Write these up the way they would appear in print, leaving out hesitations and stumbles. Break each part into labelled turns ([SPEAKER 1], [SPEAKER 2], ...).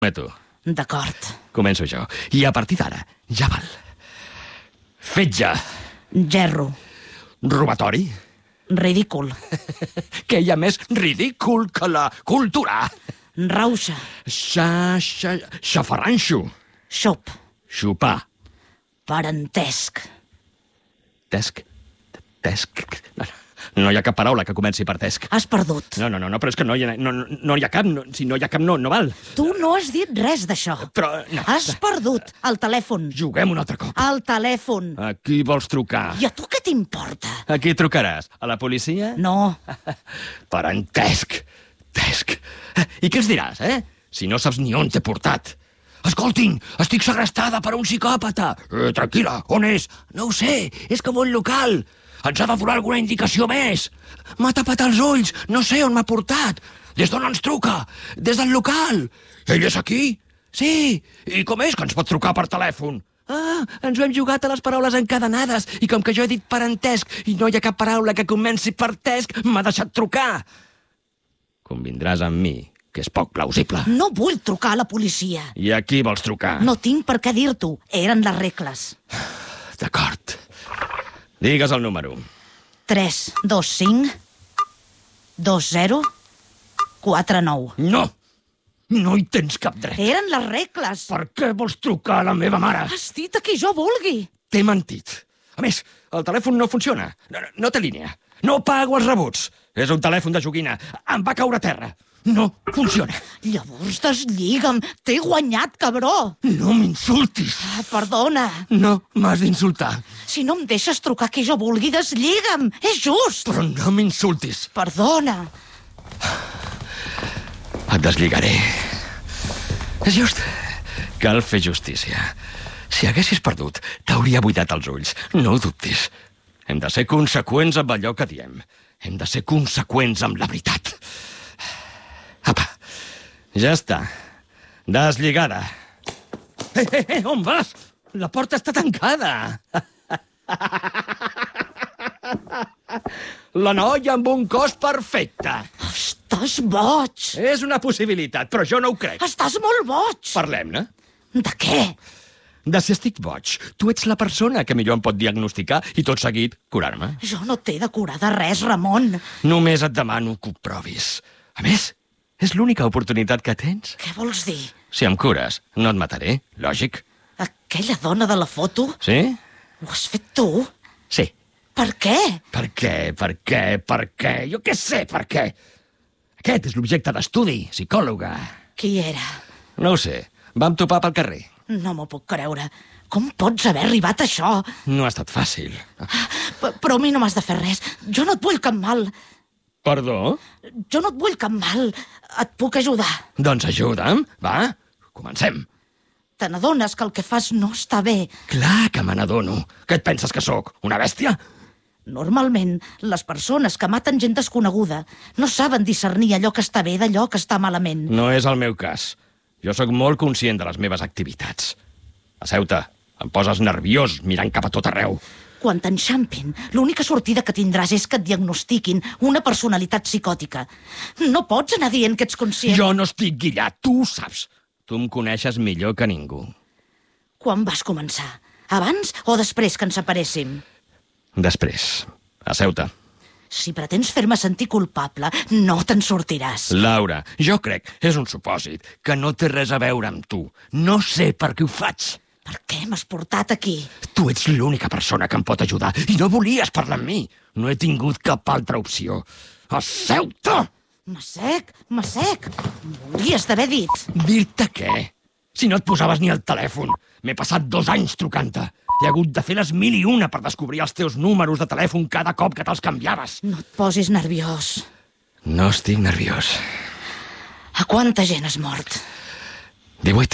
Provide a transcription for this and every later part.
[SPEAKER 1] Prometo.
[SPEAKER 2] D'acord.
[SPEAKER 1] Començo jo. I a partir d'ara, ja val. Fetge.
[SPEAKER 2] Gerro.
[SPEAKER 1] Robatori.
[SPEAKER 2] Ridícul.
[SPEAKER 1] Què hi ha més ridícul que la cultura?
[SPEAKER 2] Rauxa.
[SPEAKER 1] Xafarranxo.
[SPEAKER 2] Xop.
[SPEAKER 1] Xupar.
[SPEAKER 2] Parentesc.
[SPEAKER 1] Tesc. No hi ha cap paraula que comenci per tesc.
[SPEAKER 2] Has perdut.
[SPEAKER 1] No, però és que no hi ha cap. Si no hi ha cap, no val.
[SPEAKER 2] Tu no has dit res d'això.
[SPEAKER 1] Però... No.
[SPEAKER 2] Has perdut el telèfon.
[SPEAKER 1] Juguem un altre cop.
[SPEAKER 2] El telèfon.
[SPEAKER 1] A qui vols trucar?
[SPEAKER 2] I a tu què t'importa?
[SPEAKER 1] A qui trucaràs? A la policia?
[SPEAKER 2] No.
[SPEAKER 1] Parentesc. Tesc. I què ens diràs, Si no saps ni on t'he portat. Escoltin, estic segrestada per un psicòpata. Tranquil·la, on és? No ho sé, és com un local. Ens ha de donar alguna indicació més. M'ha tapat els ulls, no sé on m'ha portat. Des d'on ens truca? Des del local. Ell és aquí? Sí. I com és que ens pot trucar per telèfon? Ens ho hem jugat a les paraules encadenades i com que jo he dit parentesc i no hi ha cap paraula que comenci per tesc, m'ha deixat trucar. Convindràs amb mi que és poc plausible.
[SPEAKER 2] No vull trucar a la policia.
[SPEAKER 1] I a qui vols trucar?
[SPEAKER 2] No tinc per què dir-t'ho. Eren les regles.
[SPEAKER 1] D'acord. Digues el número.
[SPEAKER 2] 3, 2, 5, 2, 0, 4, 9.
[SPEAKER 1] No! No hi tens cap dret.
[SPEAKER 2] Eren les regles.
[SPEAKER 1] Per què vols trucar a la meva mare?
[SPEAKER 2] Has dit a qui jo vulgui.
[SPEAKER 1] T'he mentit. A més, el telèfon no funciona. No té línia. No pago els rebuts. És un telèfon de joguina. Em va caure a terra. No funciona.
[SPEAKER 2] Llavors deslliga'm. T'he guanyat, cabró.
[SPEAKER 1] No m'insultis.
[SPEAKER 2] Perdona.
[SPEAKER 1] No m'has d'insultar.
[SPEAKER 2] Si no em deixes trucar qui jo vulgui, deslliga'm. És just.
[SPEAKER 1] Però no m'insultis.
[SPEAKER 2] Perdona.
[SPEAKER 1] Et deslligaré. És just. Cal fer justícia. Si haguessis perdut, t'hauria buidat els ulls. No ho dubtis. Hem de ser conseqüents amb allò que diem. Hem de ser conseqüents amb la veritat. Apa, ja està. Deslligada. On vas? La porta està tancada. La noia amb un cos perfecte.
[SPEAKER 2] Estàs boig.
[SPEAKER 1] És una possibilitat, però jo no ho crec.
[SPEAKER 2] Estàs molt boig.
[SPEAKER 1] Parlem-ne.
[SPEAKER 2] De què?
[SPEAKER 1] De si estic boig. Tu ets la persona que millor em pot diagnosticar i tot seguit curar-me.
[SPEAKER 2] Jo no t'he de curar de res, Ramon.
[SPEAKER 1] Només et demano que ho provis. A més, és l'única oportunitat que tens.
[SPEAKER 2] Què vols dir?
[SPEAKER 1] Si em cures, no et mataré, lògic.
[SPEAKER 2] Aquella dona de la foto?
[SPEAKER 1] Sí?
[SPEAKER 2] Ho has fet tu?
[SPEAKER 1] Sí.
[SPEAKER 2] Per què?
[SPEAKER 1] Per què? Jo què sé per què. Aquest és l'objecte d'estudi, psicòloga.
[SPEAKER 2] Qui era?
[SPEAKER 1] No ho sé. Vam topar pel carrer.
[SPEAKER 2] No m'ho puc creure. Com pots haver arribat a això?
[SPEAKER 1] No ha estat fàcil.
[SPEAKER 2] Però a mi no m'has de fer res. Jo no et vull cap mal.
[SPEAKER 1] Perdó?
[SPEAKER 2] Jo no et vull cap mal. Et puc ajudar.
[SPEAKER 1] Doncs ajuda'm. Va, comencem.
[SPEAKER 2] Te n'adones que el que fas no està bé.
[SPEAKER 1] Clar que me n'adono. Què et penses que sóc? Una bèstia?
[SPEAKER 2] Normalment, les persones que maten gent desconeguda no saben discernir allò que està bé d'allò que està malament.
[SPEAKER 1] No és el meu cas. Jo sóc molt conscient de les meves activitats. Asseu-te. Em poses nerviós mirant cap a tot arreu.
[SPEAKER 2] Quan t'enxampin, l'única sortida que tindràs és que et diagnostiquin una personalitat psicòtica. No pots anar dient que ets conscient.
[SPEAKER 1] Jo no estic guillat, tu ho saps. Tu em coneixes millor que ningú.
[SPEAKER 2] Quan vas començar? Abans o després que ens separéssim?
[SPEAKER 1] Després. Asseu-te.
[SPEAKER 2] Si pretens fer-me sentir culpable, no te'n sortiràs.
[SPEAKER 1] Laura, jo crec, és un supòsit, que no té res a veure amb tu. No sé per què ho faig.
[SPEAKER 2] Per què m'has portat aquí?
[SPEAKER 1] Tu ets l'única persona que em pot ajudar i no volies parlar amb mi. No he tingut cap altra opció. Asseu-te!
[SPEAKER 2] M'assec. Volies d'haver dit.
[SPEAKER 1] Dir-te què? Si no et posaves ni al telèfon. M'he passat 2 anys trucant-te. He hagut de fer les 1001 per descobrir els teus números de telèfon cada cop que te'ls canviaves.
[SPEAKER 2] No et posis nerviós.
[SPEAKER 1] No estic nerviós.
[SPEAKER 2] A quanta gent has mort?
[SPEAKER 1] 18.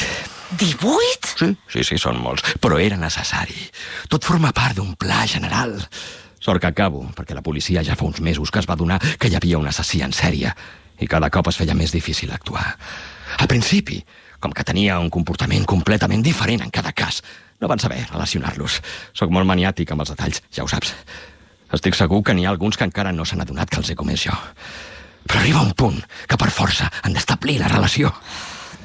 [SPEAKER 2] 18?
[SPEAKER 1] Sí, són molts, però era necessari. Tot forma part d'un pla general. Sort que acabo, perquè la policia ja fa uns mesos que es va adonar que hi havia un assassí en sèrie i cada cop es feia més difícil actuar. Al principi, com que tenia un comportament completament diferent en cada cas, no van saber relacionar-los. Soc molt maniàtic amb els detalls, ja ho saps. Estic segur que n'hi ha alguns que encara no s'han adonat que els he comès jo. Però arriba un punt que per força han d'establir la relació.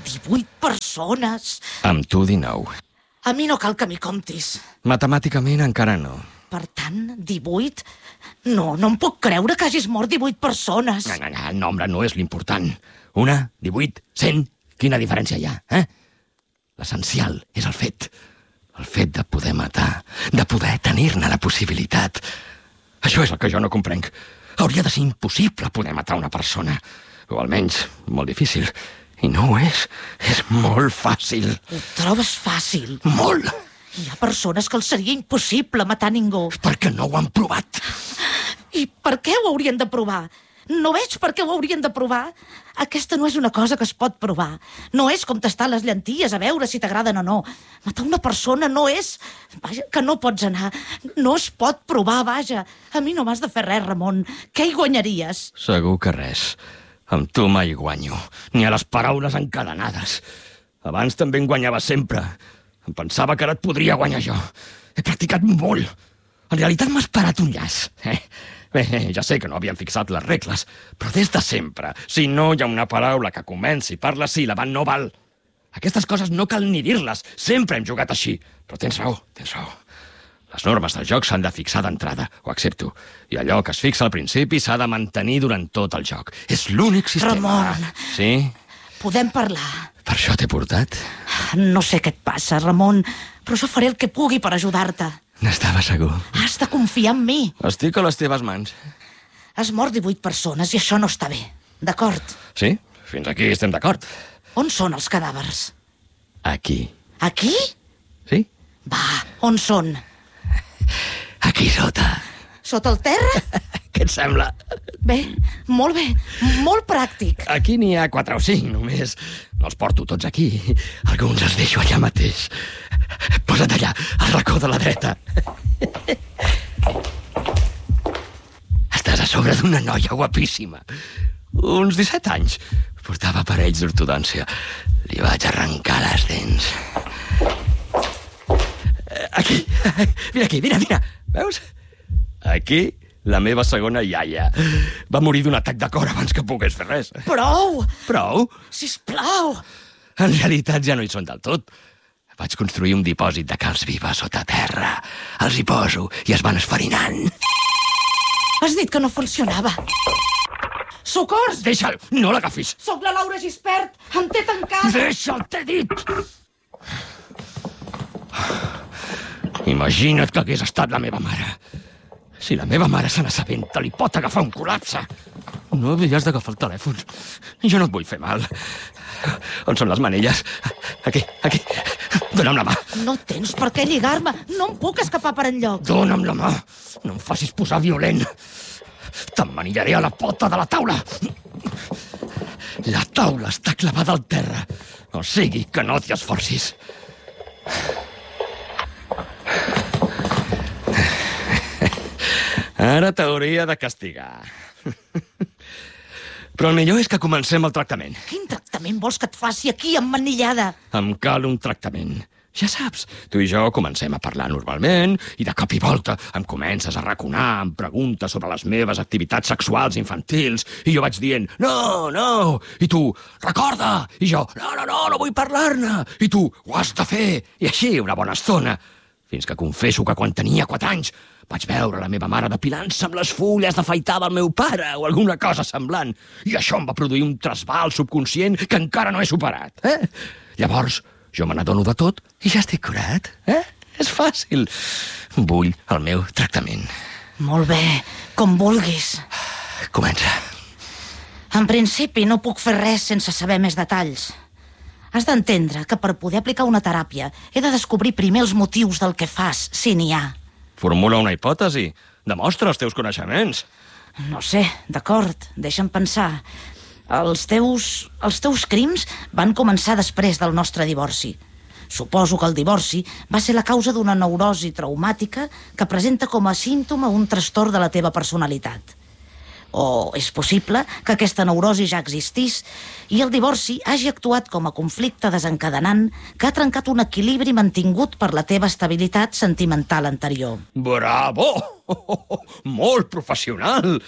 [SPEAKER 2] 18 persones.
[SPEAKER 1] Amb tu 19.
[SPEAKER 2] A mi no cal que m'hi comptis.
[SPEAKER 1] Matemàticament encara no.
[SPEAKER 2] Per tant, 18? No em puc creure que hagis mort 18 persones.
[SPEAKER 1] No, el nombre no és l'important. 1, 18, 100... Quina diferència hi ha, L'essencial és el fet. El fet de poder matar, de poder tenir-ne la possibilitat. Això és el que jo no comprenc. Hauria de ser impossible poder matar una persona. O almenys, molt difícil. I no ho és. És molt fàcil.
[SPEAKER 2] Ho trobes fàcil?
[SPEAKER 1] Molt!
[SPEAKER 2] Hi ha persones que els seria impossible matar ningú.
[SPEAKER 1] Perquè no ho han provat.
[SPEAKER 2] I per què ho haurien de provar? No veig per què ho haurien de provar. Aquesta no és una cosa que es pot provar. No és com tastar les llenties a veure si t'agraden o no. Matar una persona no és... Vaja, que no pots anar. No es pot provar, vaja. A mi no m'has de fer res, Ramon. Què hi guanyaries?
[SPEAKER 1] Segur que res. Amb tu mai guanyo. Ni a les paraules encadenades. Abans també en guanyava sempre. Em pensava que ara et podria guanyar jo. He practicat molt. En realitat m'has parat un llaç, Bé, ja sé que no havien fixat les regles, però des de sempre, si no hi ha una paraula que comenci per la síl·laba, no val. Aquestes coses no cal ni dir-les, sempre hem jugat així. Però tens raó. Les normes del joc s'han de fixar d'entrada, ho accepto. I allò que es fixa al principi s'ha de mantenir durant tot el joc. És l'únic sistema.
[SPEAKER 2] Ramon!
[SPEAKER 1] Sí?
[SPEAKER 2] Podem parlar.
[SPEAKER 1] Per això t'he portat?
[SPEAKER 2] No sé què et passa, Ramon, però jo faré el que pugui per ajudar-te.
[SPEAKER 1] N'estava segur.
[SPEAKER 2] Has de confiar en mi.
[SPEAKER 1] Estic a les teves mans.
[SPEAKER 2] Has mort 18 persones i això no està bé. D'acord?
[SPEAKER 1] Sí, fins aquí estem d'acord.
[SPEAKER 2] On són els cadàvers?
[SPEAKER 1] Aquí.
[SPEAKER 2] Aquí?
[SPEAKER 1] Sí?
[SPEAKER 2] Va, on són?
[SPEAKER 1] Aquí sota.
[SPEAKER 2] Sota el terra?
[SPEAKER 1] Què et sembla?
[SPEAKER 2] Bé, molt pràctic.
[SPEAKER 1] Aquí n'hi ha 4 o 5, només. No els porto tots aquí. Alguns els deixo allà mateix. Posa't allà, al racó de la dreta. Estàs a sobre d'una noia guapíssima. Uns 17 anys. Portava aparells d'ortodòncia. Li vaig arrencar les dents. Aquí. Vine aquí, vine. Veus? Aquí, la meva segona iaia. Va morir d'un atac de cor abans que pogués fer res.
[SPEAKER 2] Prou!
[SPEAKER 1] Prou?
[SPEAKER 2] Sisplau!
[SPEAKER 1] En realitat ja no hi són del tot. Vaig construir un dipòsit de calç viva sota terra. Els hi poso i es van esfarinant.
[SPEAKER 2] Has dit que no funcionava. Socors!
[SPEAKER 1] Deixa'l, no l'agafis.
[SPEAKER 2] Soc la Laura Gispert, em té tancat.
[SPEAKER 1] Deixa'l, t'he dit. Imagina't que hagués estat la meva mare. Si la meva mare se n'assabenta, li pot agafar un col·lapse. No havies d'agafar el telèfon. Jo no et vull fer mal. On són les manilles? Aquí. Dóna'm la mà.
[SPEAKER 2] No tens per què lligar-me. No em puc escapar per enlloc.
[SPEAKER 1] Dóna'm la mà. No em facis posar violent. T'emmanillaré a la pota de la taula. La taula està clavada al terra. O sigui que no t'hi esforcis. Ara t'hauria de castigar. Però el millor és que comencem el tractament.
[SPEAKER 2] Quin tractament vols que et faci aquí, emmanillada?
[SPEAKER 1] Em cal un tractament. Ja saps, tu i jo comencem a parlar normalment i de cop i volta em comences a raconar, em preguntes sobre les meves activitats sexuals infantils i jo vaig dient, no, i tu, recorda, i jo, no vull parlar-ne, i tu, ho has de fer, i així una bona estona, fins que confesso que quan tenia 4 anys vaig veure la meva mare depilant-se amb les fulles d'afaitar del meu pare o alguna cosa semblant, i això em va produir un trasbal subconscient que encara no he superat. Llavors, jo me n'adono de tot i ja estic curat. És fàcil. Vull el meu tractament.
[SPEAKER 2] Molt bé, com vulguis.
[SPEAKER 1] Comença.
[SPEAKER 2] En principi no puc fer res sense saber més detalls. Has d'entendre que per poder aplicar una teràpia he de descobrir primer els motius del que fas, si n'hi ha.
[SPEAKER 1] Formula una hipòtesi. Demostra els teus coneixements.
[SPEAKER 2] No sé, d'acord, deixa'm pensar. Els teus crims van començar després del nostre divorci. Suposo que el divorci va ser la causa d'una neurosi traumàtica que presenta com a símptoma un trastorn de la teva personalitat. O és possible que aquesta neurosi ja existís i el divorci hagi actuat com a conflicte desencadenant que ha trencat un equilibri mantingut per la teva estabilitat sentimental anterior.
[SPEAKER 1] Bravo! Molt professional!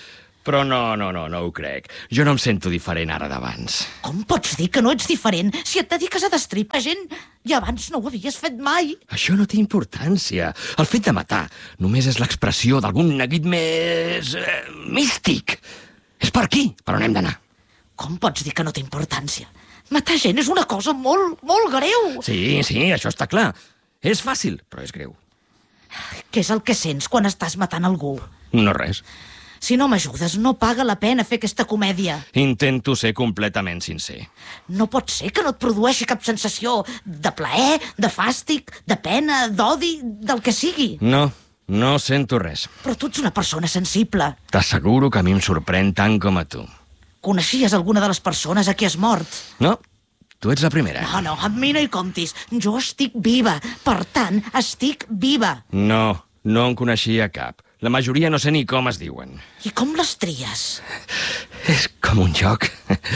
[SPEAKER 1] Però no ho crec. Jo no em sento diferent ara d'abans.
[SPEAKER 2] Com pots dir que no ets diferent si et dediques a destripar gent i abans no ho havies fet mai?
[SPEAKER 1] Això no té importància. El fet de matar només és l'expressió d'algun neguit més... místic. És per aquí, per on hem d'anar.
[SPEAKER 2] Com pots dir que no té importància? Matar gent és una cosa molt, molt greu.
[SPEAKER 1] Sí, això està clar. És fàcil, però és greu.
[SPEAKER 2] Què és el que sents quan estàs matant algú?
[SPEAKER 1] No res.
[SPEAKER 2] Si no m'ajudes, no paga la pena fer aquesta comèdia.
[SPEAKER 1] Intento ser completament sincer.
[SPEAKER 2] No pot ser que no et produeixi cap sensació de plaer, de fàstic, de pena, d'odi, del que sigui.
[SPEAKER 1] No sento res.
[SPEAKER 2] Però tu ets una persona sensible.
[SPEAKER 1] T'asseguro que a mi em sorprèn tant com a tu.
[SPEAKER 2] Coneixies alguna de les persones a qui has mort?
[SPEAKER 1] No, tu ets la primera.
[SPEAKER 2] No, amb mi no hi comptis. Jo estic viva. Per tant, estic viva.
[SPEAKER 1] No en coneixia cap. La majoria no sé ni com es diuen.
[SPEAKER 2] I com les tries?
[SPEAKER 1] És com un joc.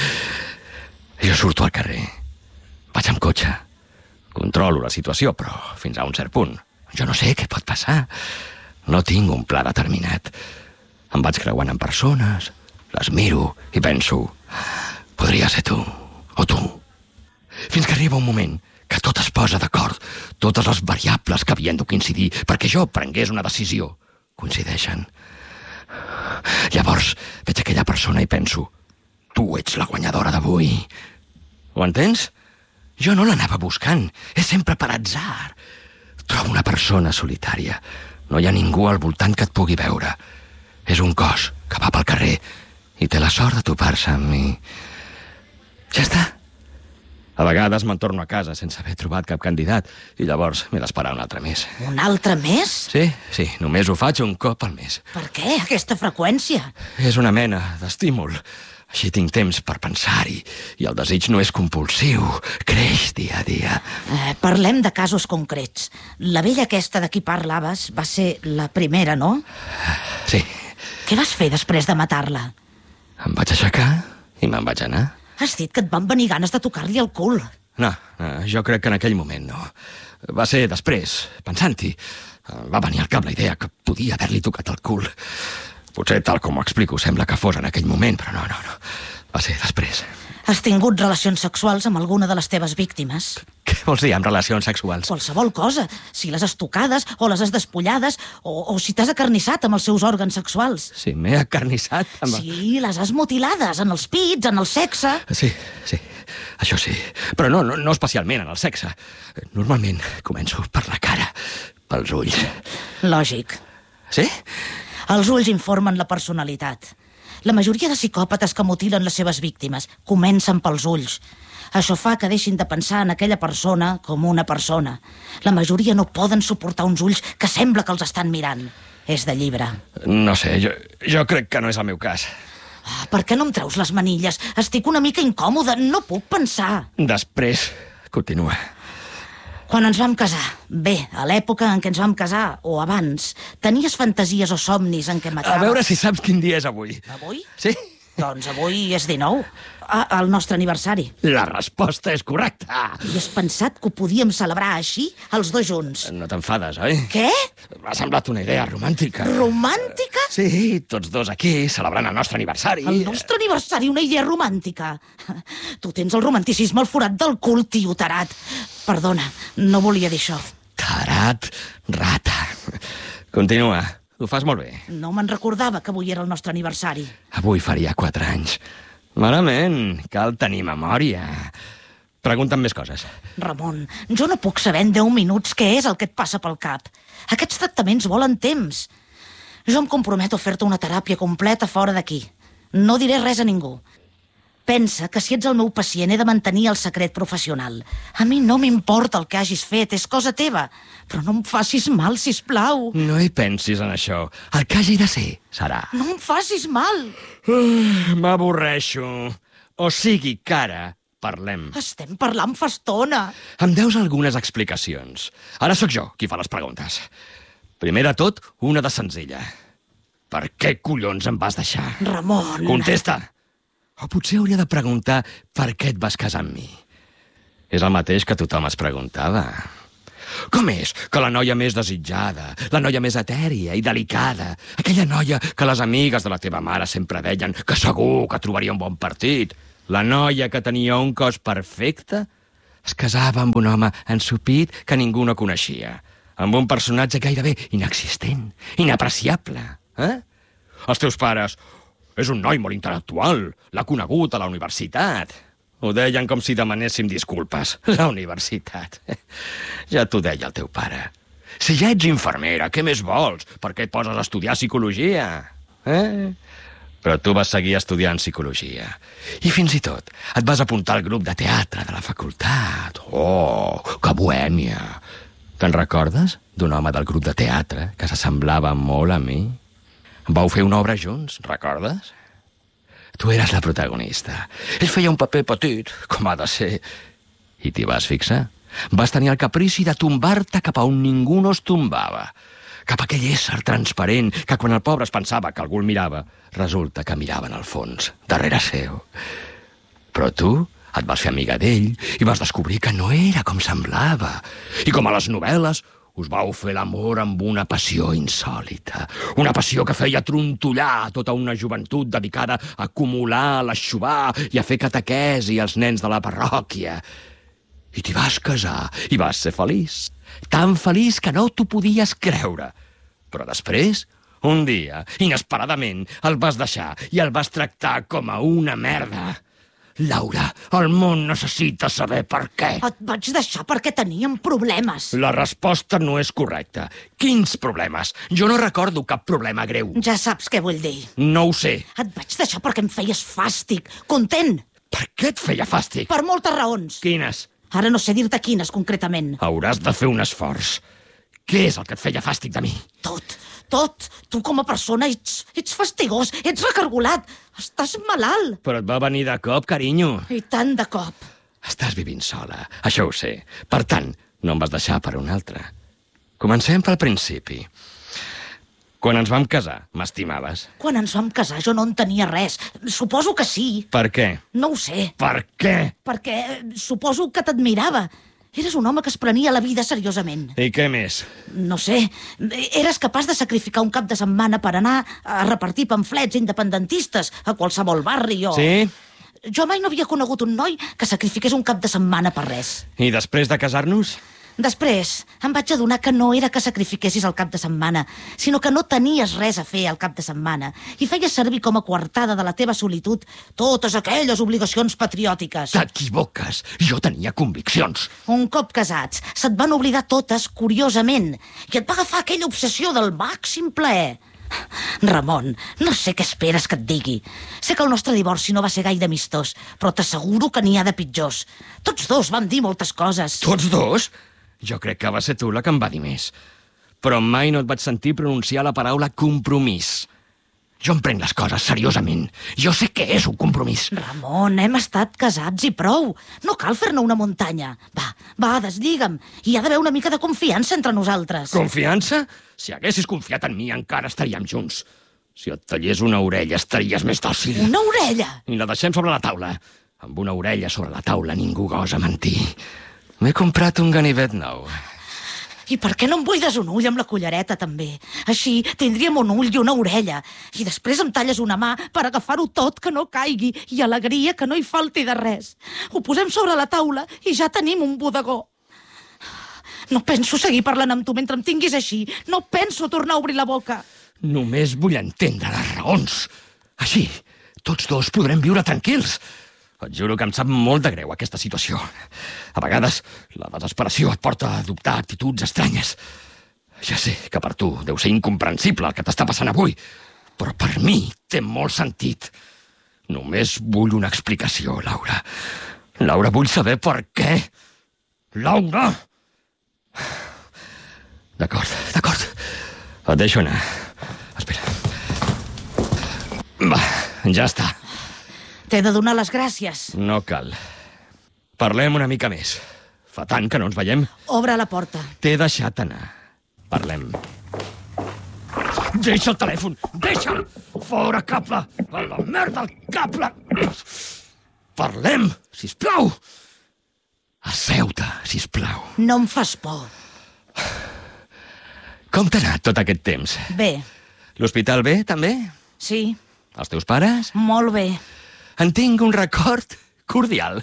[SPEAKER 1] Jo surto al carrer. Vaig amb cotxe. Controlo la situació, però fins a un cert punt. Jo no sé què pot passar. No tinc un pla determinat. Em vaig creuant amb persones, les miro i penso... Podria ser tu, o tu. Fins que arriba un moment que tot es posa d'acord. Totes les variables que havien de coincidir perquè jo prengués una decisió coincideixen. Llavors veig aquella persona i penso: tu ets la guanyadora d'avui. Ho entens? Jo no l'anava buscant. És sempre per atzar. Trobo una persona solitària. No hi ha ningú al voltant que et pugui veure. És un cos que va pel carrer i té la sort de topar-se amb mi. Ja està. A vegades me'n torno a casa sense haver trobat cap candidat i llavors m'he d'esperar un altre mes.
[SPEAKER 2] Un altre mes?
[SPEAKER 1] Sí, només ho faig un cop al mes.
[SPEAKER 2] Per què aquesta freqüència?
[SPEAKER 1] És una mena d'estímul. Així tinc temps per pensar-hi i el desig no és compulsiu, creix dia a dia.
[SPEAKER 2] Parlem de casos concrets. La vella aquesta de qui parlaves va ser la primera, no?
[SPEAKER 1] Sí.
[SPEAKER 2] Què vas fer després de matar-la?
[SPEAKER 1] Em vaig aixecar i me'n vaig anar.
[SPEAKER 2] Has dit que et van venir ganes de tocar-li el cul.
[SPEAKER 1] No, jo crec que en aquell moment no. Va ser després, pensant-hi. Va venir al cap la idea que podia haver-li tocat el cul. Potser, tal com ho explico, sembla que fos en aquell moment, però no. Va ser després.
[SPEAKER 2] Has tingut relacions sexuals amb alguna de les teves víctimes?
[SPEAKER 1] Què vols dir amb relacions sexuals?
[SPEAKER 2] Qualsevol cosa. Si les has tocades o les has despullades o si t'has acarnissat amb els seus òrgans sexuals.
[SPEAKER 1] Sí, m'he acarnissat amb...
[SPEAKER 2] Sí, les has mutilades en els pits, en el sexe.
[SPEAKER 1] Sí, això sí. Però no especialment en el sexe. Normalment començo per la cara, pels ulls.
[SPEAKER 2] Lògic.
[SPEAKER 1] Sí?
[SPEAKER 2] Els ulls informen la personalitat. La majoria de psicòpates que mutilen les seves víctimes comencen pels ulls. Això fa que deixin de pensar en aquella persona com una persona. La majoria no poden suportar uns ulls que sembla que els estan mirant. És de llibre.
[SPEAKER 1] No sé, jo crec que no és el meu cas.
[SPEAKER 2] Per què no em treus les manilles? Estic una mica incòmode, no puc pensar.
[SPEAKER 1] Després, continua.
[SPEAKER 2] Quan ens vam casar, bé, a l'època en què ens vam casar, o abans, tenies fantasies o somnis en què mataves...
[SPEAKER 1] A veure si saps quin dia és avui.
[SPEAKER 2] Avui?
[SPEAKER 1] Sí?
[SPEAKER 2] Doncs avui és 19, el nostre aniversari.
[SPEAKER 1] La resposta és correcta.
[SPEAKER 2] I has pensat que ho podíem celebrar així, els dos junts?
[SPEAKER 1] No t'enfades, oi?
[SPEAKER 2] Què?
[SPEAKER 1] M'ha semblat una idea romàntica.
[SPEAKER 2] Romàntica?
[SPEAKER 1] Sí, tots dos aquí, celebrant el nostre aniversari.
[SPEAKER 2] El nostre aniversari, una idea romàntica? Tu tens el romanticisme al forat del cul, tio tarat. Perdona, no volia dir això.
[SPEAKER 1] Tarat, rata. Continua, ho fas molt bé.
[SPEAKER 2] No me'n recordava que avui era el nostre aniversari.
[SPEAKER 1] Avui faria 4 anys. Malament, cal tenir memòria. Pregunta'm més coses.
[SPEAKER 2] Ramon, jo no puc saber en 10 minuts què és el que et passa pel cap. Aquests tractaments volen temps. Jo em comprometo a fer-te una teràpia completa fora d'aquí. No diré res a ningú. Pensa que si ets el meu pacient he de mantenir el secret professional. A mi no m'importa el que hagis fet, és cosa teva. Però no em facis mal, sisplau.
[SPEAKER 1] No hi pensis en això. El que hagi de ser, serà.
[SPEAKER 2] No em facis mal.
[SPEAKER 1] M'avorreixo. O sigui que ara parlem.
[SPEAKER 2] Estem parlant fa estona.
[SPEAKER 1] Em deus algunes explicacions. Ara sóc jo qui fa les preguntes. Primer de tot, una de senzilla. Per què collons em vas deixar?
[SPEAKER 2] Ramon...
[SPEAKER 1] Contesta! O potser hauria de preguntar per què et vas casar amb mi. És el mateix que tothom es preguntava. Com és que la noia més desitjada, la noia més etèria i delicada, aquella noia que les amigues de la teva mare sempre deien que segur que trobaria un bon partit, la noia que tenia un cos perfecte, es casava amb un home ensopit que ningú no coneixia, amb un personatge gairebé inexistent, inapreciable. Els teus pares... És un noi molt intel·lectual, l'ha conegut a la universitat. Ho deien com si demanéssim disculpes. La universitat. Ja t'ho deia el teu pare. Si ja ets infermera, què més vols? Per què et poses a estudiar psicologia? Però tu vas seguir estudiant psicologia. I fins i tot et vas apuntar al grup de teatre de la facultat. Oh, que bohèmia! Te'n recordes d'un home del grup de teatre que s'assemblava molt a mi? Vau fer una obra junts, recordes? Tu eres la protagonista. Ell feia un paper petit, com ha de ser. I t'hi vas fixar? Vas tenir el caprici de tombar-te cap a on ningú no es tombava. Cap a aquell ésser transparent que quan el pobre es pensava que algú el mirava, resulta que mirava en el fons, darrere seu. Però tu et vas fer amiga d'ell i vas descobrir que no era com semblava. I com a les novel·les, us vau fer l'amor amb una passió insòlita. Una passió que feia trontollar tota una joventut dedicada a acumular, a l'eixuvar i a fer catequesi als nens de la parròquia. I t'hi vas casar i vas ser feliç. Tan feliç que no t'ho podies creure. Però després, un dia, inesperadament, el vas deixar i el vas tractar com a una merda. Laura, el món necessita saber per què.
[SPEAKER 2] Et vaig deixar perquè teníem problemes.
[SPEAKER 1] La resposta no és correcta. Quins problemes? Jo no recordo cap problema greu.
[SPEAKER 2] Ja saps què vull dir.
[SPEAKER 1] No ho sé.
[SPEAKER 2] Et vaig deixar perquè em feies fàstic. Content.
[SPEAKER 1] Per què et feia fàstic?
[SPEAKER 2] Per moltes raons.
[SPEAKER 1] Quines?
[SPEAKER 2] Ara no sé dir-te quines, concretament.
[SPEAKER 1] Hauràs de fer un esforç. Què és el que et feia fàstic de mi?
[SPEAKER 2] Tot. Tu com a persona ets fastigós, ets recargolat, estàs malalt.
[SPEAKER 1] Però et va venir de cop, carinyo.
[SPEAKER 2] I tant de cop.
[SPEAKER 1] Estàs vivint sola, això ho sé. Per tant, no em vas deixar per un altre. Comencem pel principi. Quan ens vam casar, m'estimaves?
[SPEAKER 2] Quan ens vam casar jo no en tenia res. Suposo que sí.
[SPEAKER 1] Per què?
[SPEAKER 2] No ho sé.
[SPEAKER 1] Per què?
[SPEAKER 2] Perquè suposo que t'admirava. Eres un home que es prenia la vida seriosament.
[SPEAKER 1] I què més?
[SPEAKER 2] No sé. Eres capaç de sacrificar un cap de setmana per anar a repartir pamflets independentistes a qualsevol barri o...
[SPEAKER 1] Sí?
[SPEAKER 2] Jo mai no havia conegut un noi que sacrifiqués un cap de setmana per res.
[SPEAKER 1] I després de casar-nos?
[SPEAKER 2] Després em vaig adonar que no era que sacrifiquessis el cap de setmana, sinó que no tenies res a fer al cap de setmana i feies servir com a coartada de la teva solitud totes aquelles obligacions patriòtiques.
[SPEAKER 1] T'equivoques. Jo tenia conviccions.
[SPEAKER 2] Un cop casats, se't van oblidar totes curiosament i et va agafar aquella obsessió del màxim plaer. Ramon, no sé què esperes que et digui. Sé que el nostre divorci no va ser gaire amistós, però t'asseguro que n'hi ha de pitjors. Tots dos vam dir moltes coses.
[SPEAKER 1] Tots dos? Jo crec que va ser tu la que em va dir més. Però mai no et vaig sentir pronunciar la paraula compromís. Jo em prenc les coses seriosament. Jo sé què és un compromís.
[SPEAKER 2] Ramon, hem estat casats i prou. No cal fer-ne una muntanya. Va, deslliga'm. Hi ha d'haver una mica de confiança entre nosaltres.
[SPEAKER 1] Confiança? Si haguessis confiat en mi encara estaríem junts. Si et tallés una orella estaries més dòcil.
[SPEAKER 2] Una orella?
[SPEAKER 1] I la deixem sobre la taula. Amb una orella sobre la taula ningú gosa mentir. M'he comprat un ganivet nou.
[SPEAKER 2] I per què no em buides un ull amb la cullereta, també? Així tindríem un ull i una orella. I després em talles una mà per agafar-ho tot que no caigui i alegria que no hi falti de res. Ho posem sobre la taula i ja tenim un bodegó. No penso seguir parlant amb tu mentre em tinguis així. No penso tornar a obrir la boca.
[SPEAKER 1] Només vull entendre les raons. Així, tots dos podrem viure tranquils. Et juro que em sap molt de greu aquesta situació. A vegades la desesperació et porta a adoptar actituds estranyes. Ja sé que per tu deu ser incomprensible el que t'està passant avui, però per mi té molt sentit. Només vull una explicació, Laura. Laura, vull saber per què. Laura! D'acord. Et deixo anar. Espera. Va, ja està.
[SPEAKER 2] T'he de donar les gràcies.
[SPEAKER 1] No cal. Parlem una mica més. Fa tant que no ens veiem.
[SPEAKER 2] Obre la porta.
[SPEAKER 1] T'he deixat anar. Parlem. Deixa el telèfon! Deixa'l! Fora, cable! A la merda, el cable! Parlem, sisplau! Asseu-te, sisplau.
[SPEAKER 2] No em fas por.
[SPEAKER 1] Com t'ha anat tot aquest temps?
[SPEAKER 2] Bé,
[SPEAKER 1] L'hospital bé, també?
[SPEAKER 2] sí,
[SPEAKER 1] Els teus pares?
[SPEAKER 2] molt bé.
[SPEAKER 1] En tinc un record cordial.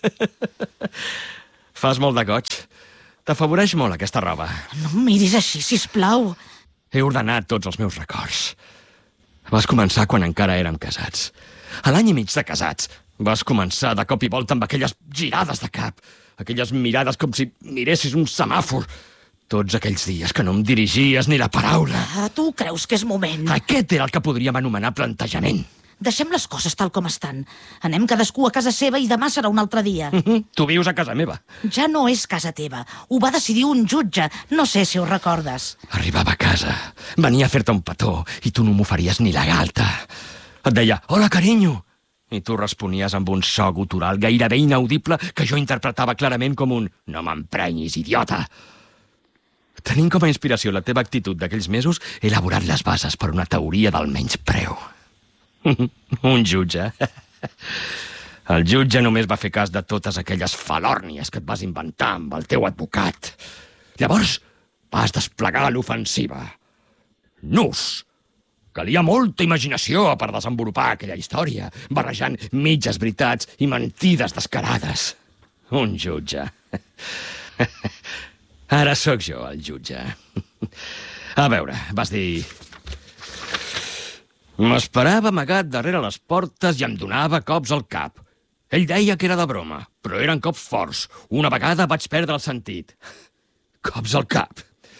[SPEAKER 1] Fas molt de goig. T'afavoreix molt aquesta roba.
[SPEAKER 2] No em miris així, sisplau.
[SPEAKER 1] He ordenat tots els meus records. Vas començar quan encara érem casats. A l'any i mig de casats vas començar de cop i volta amb aquelles girades de cap, aquelles mirades com si miressis un semàfor. Tots aquells dies que no em dirigies ni la paraula.
[SPEAKER 2] Tu creus que és moment?
[SPEAKER 1] Aquest era el que podríem anomenar plantejament.
[SPEAKER 2] Deixem les coses tal com estan. Anem cadascú a casa seva i demà serà un altre dia.
[SPEAKER 1] Tu vius a casa meva.
[SPEAKER 2] Ja no és casa teva. Ho va decidir un jutge. No sé si ho recordes.
[SPEAKER 1] Arribava a casa, venia a fer-te un petó i tu no m'oferies ni la galta. Et deia, hola, carinyo. I tu responies amb un so gutural gairebé inaudible que jo interpretava clarament com un no m'emprenyis, idiota. Tenint com a inspiració la teva actitud d'aquells mesos, he elaborat les bases per una teoria del menyspreu. Un jutge. El jutge només va fer cas de totes aquelles falòrnies que et vas inventar amb el teu advocat. Llavors vas desplegar l'ofensiva. Nus. Calia molta imaginació per desenvolupar aquella història, barrejant mitges veritats i mentides descarades. Un jutge. Ara sóc jo, el jutge. A veure, vas dir... M'esperava amagat darrere les portes i em donava cops al cap. Ell deia que era de broma, però eren cops forts. Una vegada vaig perdre el sentit. Cops al cap.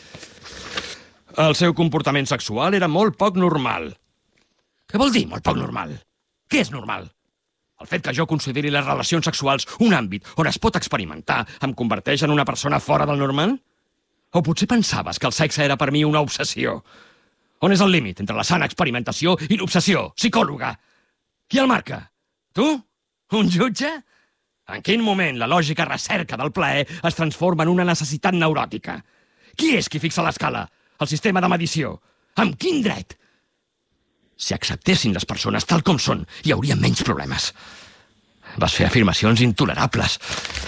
[SPEAKER 1] El seu comportament sexual era molt poc normal. Què vol dir, molt poc normal? Què és normal? El fet que jo consideri les relacions sexuals un àmbit on es pot experimentar em converteix en una persona fora del normal? O potser pensaves que el sexe era per mi una obsessió? On és el límit entre la sana experimentació i l'obsessió psicòloga? Qui el marca? Tu? Un jutge? En quin moment la lògica recerca del plaer es transforma en una necessitat neuròtica? Qui és qui fixa l'escala? El sistema de medició? Amb quin dret? Si acceptessin les persones tal com són, hi hauria menys problemes. Vas fer afirmacions intolerables.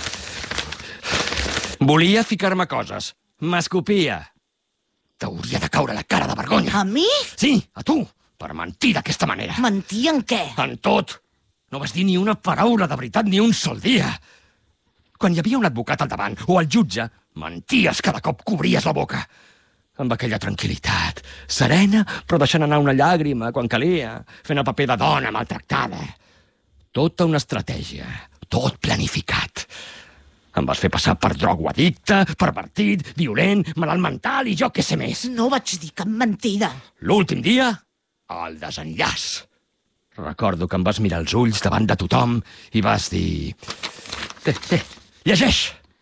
[SPEAKER 1] Volia ficar-me coses. M'escopia. T'hauria de caure la cara de vergonya.
[SPEAKER 2] A mi?
[SPEAKER 1] Sí, a tu, per mentir d'aquesta manera.
[SPEAKER 2] Mentir en què?
[SPEAKER 1] En tot. No vas dir ni una paraula de veritat ni un sol dia. Quan hi havia un advocat al davant o el jutge, menties cada cop que obries la boca. Amb aquella tranquil·litat, serena, però deixant anar una llàgrima quan calia, fent el paper de dona maltractada. Tota una estratègia, tot planificat. Em vas fer passar per drogoaddicte, pervertit, violent, malalt mental i jo què sé més.
[SPEAKER 2] No vaig dir cap mentida.
[SPEAKER 1] L'últim dia, el desenllaç. Recordo que em vas mirar als ulls davant de tothom i vas dir... Té, llegeix!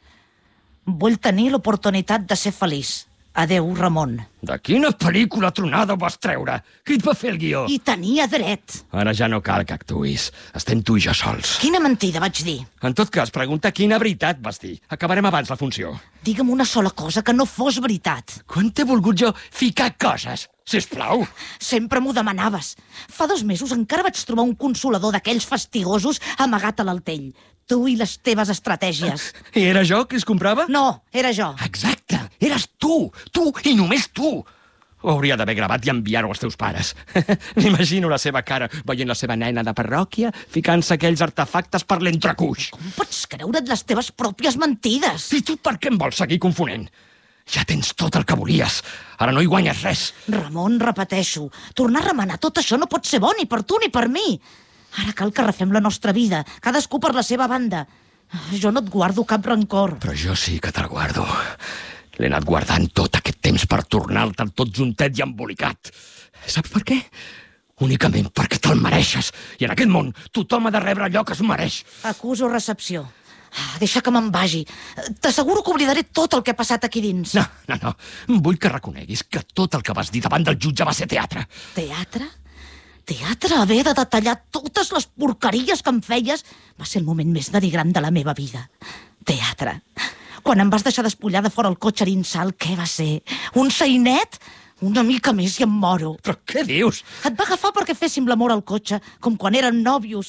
[SPEAKER 2] Vull tenir l'oportunitat de ser feliç. Adeu, Ramon.
[SPEAKER 1] De quina pel·lícula tronada ho vas treure? Qui et va fer el guió?
[SPEAKER 2] I tenia dret.
[SPEAKER 1] Ara ja no cal que actuïs. Estem tu i jo sols.
[SPEAKER 2] Quina mentida vaig dir?
[SPEAKER 1] En tot cas, pregunta quina veritat vas dir. Acabarem abans la funció.
[SPEAKER 2] Digue'm una sola cosa que no fos veritat.
[SPEAKER 1] Quan t'he volgut jo ficar coses? Sisplau.
[SPEAKER 2] Sempre m'ho demanaves. Fa 2 mesos encara vaig trobar un consolador d'aquells fastigosos amagat a l'altell. Tu i les teves estratègies.
[SPEAKER 1] I era jo qui els comprava?
[SPEAKER 2] No, era jo.
[SPEAKER 1] Exacte, eres tu i només tu. Ho hauria d'haver gravat i enviar-ho als teus pares. M'imagino la seva cara veient la seva nena de parròquia ficant-se aquells artefactes per l'entrecuix.
[SPEAKER 2] Com pots creure't les teves pròpies mentides?
[SPEAKER 1] I tu per què em vols seguir confonent? Ja tens tot el que volies. Ara no hi guanyes res.
[SPEAKER 2] Ramon, repeteixo, tornar a remenar tot això no pot ser bo ni per tu ni per mi. Ara cal que refem la nostra vida, cadascú per la seva banda. Jo no et guardo cap rancor.
[SPEAKER 1] Però jo sí que te'l guardo. L'he anat guardant tot aquest temps per tornar-te'l tot juntet i embolicat. Saps per què? Únicament perquè te'l mereixes. I en aquest món tothom ha de rebre allò que es mereix.
[SPEAKER 2] Acuso recepció. Deixa que me'n vagi. T'asseguro que oblidaré tot el que ha passat aquí dins.
[SPEAKER 1] No. Vull que reconeguis que tot el que vas dir davant del jutge va ser teatre.
[SPEAKER 2] Teatre? Teatre, haver de detallar totes les porqueries que em feies va ser el moment més denigrant de la meva vida. Teatre. Quan em vas deixar despullar de fora el cotxe a Arinsal, què va ser? Un sainet? Una mica més i em moro.
[SPEAKER 1] Però què dius?
[SPEAKER 2] Et va agafar perquè féssim l'amor al cotxe, com quan eren nòvios. I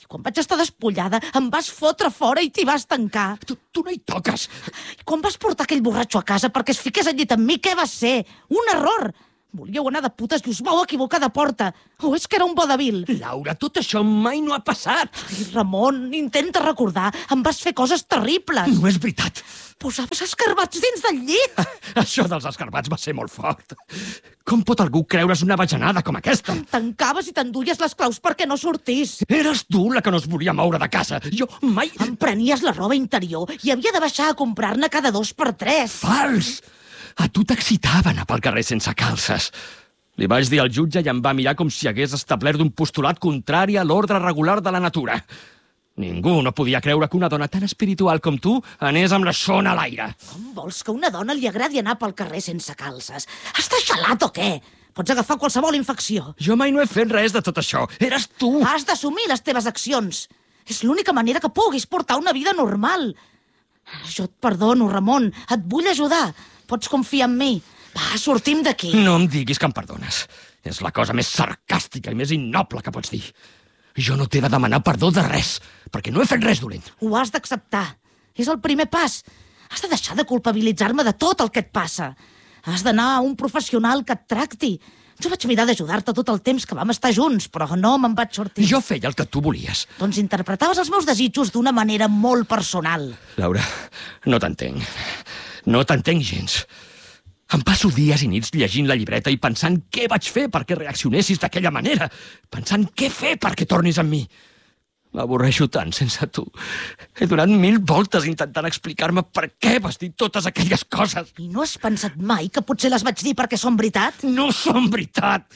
[SPEAKER 2] I quan vaig estar despullada, em vas fotre fora i t'hi vas tancar.
[SPEAKER 1] Tu no hi toques.
[SPEAKER 2] I quan vas portar aquell borratxo a casa perquè es fiqués al llit amb mi, què va ser? Un error! Volíeu anar de putes i us vau equivocar de porta. O és que era un vodevil?
[SPEAKER 1] Laura, tot això mai no ha passat.
[SPEAKER 2] Ai, Ramon, intenta recordar. Em vas fer coses terribles.
[SPEAKER 1] No és veritat.
[SPEAKER 2] Posaves escarbats dins del llit.
[SPEAKER 1] Això dels escarbats va ser molt fort. Com pot algú creure's una bajanada com aquesta?
[SPEAKER 2] Em tancaves i t'enduies les claus perquè no sortís.
[SPEAKER 1] Eres tu la que no es volia moure de casa. Jo mai...
[SPEAKER 2] Em prenies la roba interior i havia de baixar a comprar-ne cada 2 per 3.
[SPEAKER 1] Fals! A tu t'excitava anar pel carrer sense calces. Li vaig dir al jutge i em va mirar com si hagués establert un postulat contrari a l'ordre regular de la natura. Ningú no podia creure que una dona tan espiritual com tu anés amb la xona a l'aire.
[SPEAKER 2] Com vols que a una dona li agradi anar pel carrer sense calces? Estàs gelat o què? Pots agafar qualsevol infecció.
[SPEAKER 1] Jo mai no he fet res de tot això. Eres tu.
[SPEAKER 2] Has d'assumir les teves accions. És l'única manera que puguis portar una vida normal. Jo et perdono, Ramon. Et vull ajudar. Pots confiar en mi. Va, sortim d'aquí.
[SPEAKER 1] No em diguis que em perdones. És la cosa més sarcàstica i més innoble que pots dir. Jo no t'he de demanar perdó de res, perquè no he fet res dolent.
[SPEAKER 2] Ho has d'acceptar. És el primer pas. Has de deixar de culpabilitzar-me de tot el que et passa. Has d'anar a un professional que et tracti. Jo vaig mirar d'ajudar-te tot el temps que vam estar junts, però no me'n vaig sortir.
[SPEAKER 1] Jo feia el que tu volies.
[SPEAKER 2] Doncs interpretaves els meus desitjos d'una manera molt personal.
[SPEAKER 1] Laura, no t'entenc. No t'entenc gens. Em passo dies i nits llegint la llibreta i pensant què vaig fer perquè reaccionessis d'aquella manera. Pensant què fer perquè tornis amb mi. M'avorreixo tant sense tu. He donat 1000 voltes intentant explicar-me per què vas dir totes aquelles coses.
[SPEAKER 2] I no has pensat mai que potser les vaig dir perquè són veritat?
[SPEAKER 1] No són veritat.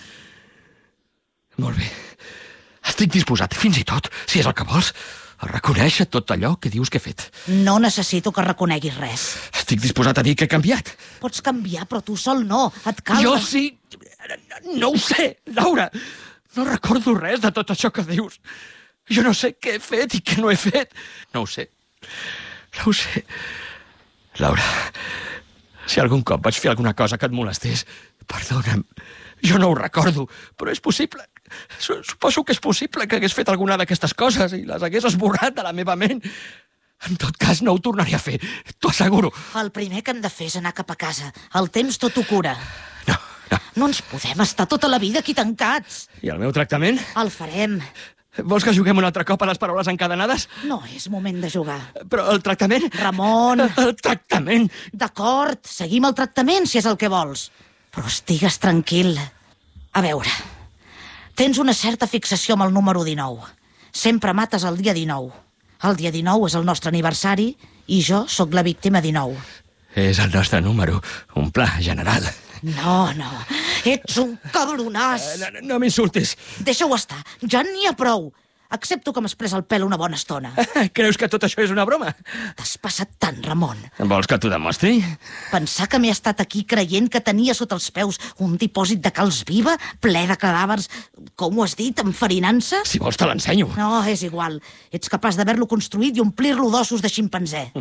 [SPEAKER 1] Molt bé. Estic disposat, fins i tot, si és el que vols, a reconèixer tot allò que dius que he fet.
[SPEAKER 2] No necessito que reconeguis res.
[SPEAKER 1] Estic disposat a dir que he canviat.
[SPEAKER 2] Pots canviar, però tu sol no. Et cal...
[SPEAKER 1] Jo sí. No ho sé, Laura. No recordo res de tot això que dius. Jo no sé què he fet i què no he fet. No ho sé. No ho sé. Laura, si algun cop vaig fer alguna cosa que et molestés, perdona'm. Jo no ho recordo, però és possible. Suposo que és possible que hagués fet alguna d'aquestes coses i les hagués esborrat de la meva ment. En tot cas, no ho tornaré a fer, t'ho asseguro.
[SPEAKER 2] El primer que hem de fer és anar cap a casa. El temps tot ho cura.
[SPEAKER 1] No.
[SPEAKER 2] No ens podem estar tota la vida aquí tancats.
[SPEAKER 1] I el meu tractament?
[SPEAKER 2] El farem.
[SPEAKER 1] Vols que juguem un altre cop a les paraules encadenades?
[SPEAKER 2] No és moment de jugar.
[SPEAKER 1] Però el tractament?
[SPEAKER 2] Ramon!
[SPEAKER 1] El tractament!
[SPEAKER 2] D'acord, seguim el tractament, si és el que vols. Però estigues tranquil. A veure, tens una certa fixació amb el número 19. Sempre mates el dia 19. El dia 19 és el nostre aniversari i jo sóc la víctima 19.
[SPEAKER 1] És el nostre número, un pla general.
[SPEAKER 2] No, ets un cabronàs.
[SPEAKER 1] No m'insultis.
[SPEAKER 2] Deixa-ho estar, ja n'hi ha prou. Accepto que m'has pres el pèl una bona estona.
[SPEAKER 1] Creus que tot això és una broma?
[SPEAKER 2] T'has passat tant, Ramon.
[SPEAKER 1] Vols que t'ho demostri?
[SPEAKER 2] Pensar que m'he estat aquí creient que tenia sota els peus un dipòsit de calç viva, ple de cadàvers, com ho has dit, enfarinant-se?
[SPEAKER 1] Si vols te l'ensenyo.
[SPEAKER 2] No, és igual. Ets capaç d'haver-lo construït i omplir-lo d'ossos de ximpanzé.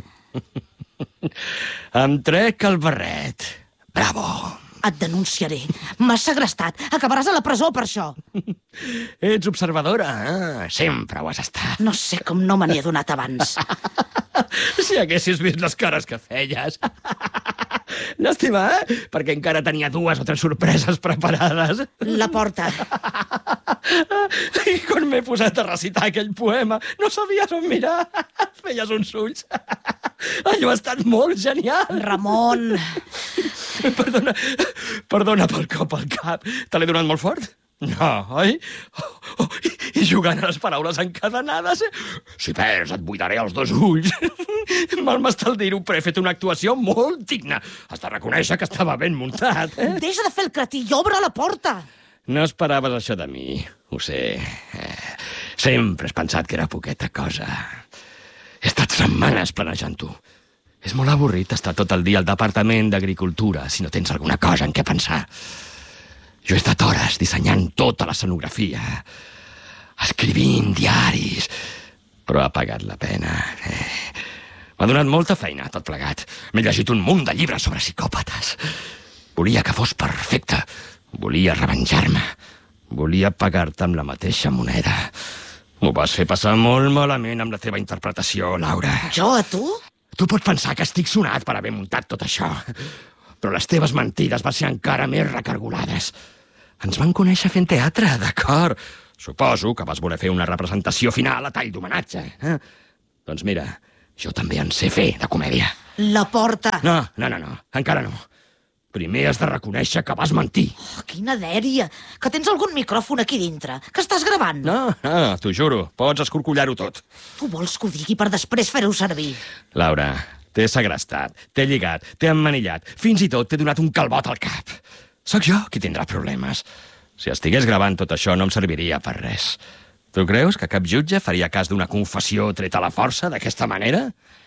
[SPEAKER 1] Em trec el barret. Bravo.
[SPEAKER 2] Et denunciaré. M'has segrestat. Acabaràs a la presó per això.
[SPEAKER 1] Ets observadora, sempre ho has estat.
[SPEAKER 2] No sé com no me n'hi he donat abans.
[SPEAKER 1] Si haguessis vist les cares que feies. Llàstima, perquè encara tenia 2 o 3 sorpreses preparades.
[SPEAKER 2] La porta.
[SPEAKER 1] I quan m'he posat a recitar aquell poema, no sabies on mirar. Feies uns ulls. Allò ha estat molt genial.
[SPEAKER 2] Ramon.
[SPEAKER 1] Perdona pel cop al cap. Te l'he donat molt fort? No, oi? I jugant a les paraules encadenades. Si perds, et buidaré els 2 ulls. Mal m'està el dir-ho, però he fet una actuació molt digna. Has de reconèixer que estava ben muntat,
[SPEAKER 2] Deixa de fer el cretí i obre la porta.
[SPEAKER 1] No esperaves això de mi, ho sé. Sempre has pensat que era poqueta cosa. He estat setmanes planejant-ho. És molt avorrit estar tot el dia al Departament d'Agricultura si no tens alguna cosa en què pensar. Jo he estat hores dissenyant tota l'escenografia, escrivint diaris, però ha pagat la pena. M'ha donat molta feina, tot plegat. M'he llegit un munt de llibres sobre psicòpates. Volia que fos perfecte. Volia revenjar-me. Volia pagar-te amb la mateixa moneda. M'ho vas fer passar molt malament amb la teva interpretació, Laura.
[SPEAKER 2] Jo a tu?
[SPEAKER 1] Tu pots pensar que estic sonat per haver muntat tot això, però les teves mentides van ser encara més recargolades. Ens van conèixer fent teatre, d'acord? Suposo que vas voler fer una representació final a tall d'homenatge. Doncs mira, jo també en sé fer, de comèdia.
[SPEAKER 2] La porta.
[SPEAKER 1] No, encara no. Primer has de reconèixer que vas mentir.
[SPEAKER 2] Oh, quina dèria. Que tens algun micròfon aquí dintre. Que estàs gravant.
[SPEAKER 1] No, t'ho juro. Pots escorcollar-ho tot.
[SPEAKER 2] Tu vols que ho digui per després fer-ho servir.
[SPEAKER 1] Laura, t'he segrestat, t'he lligat, t'he emmanillat. Fins i tot t'he donat un calbot al cap. Sóc jo qui tindrà problemes. Si estigués gravant tot això no em serviria per res. Tu creus que cap jutge faria cas d'una confessió treta a la força d'aquesta manera?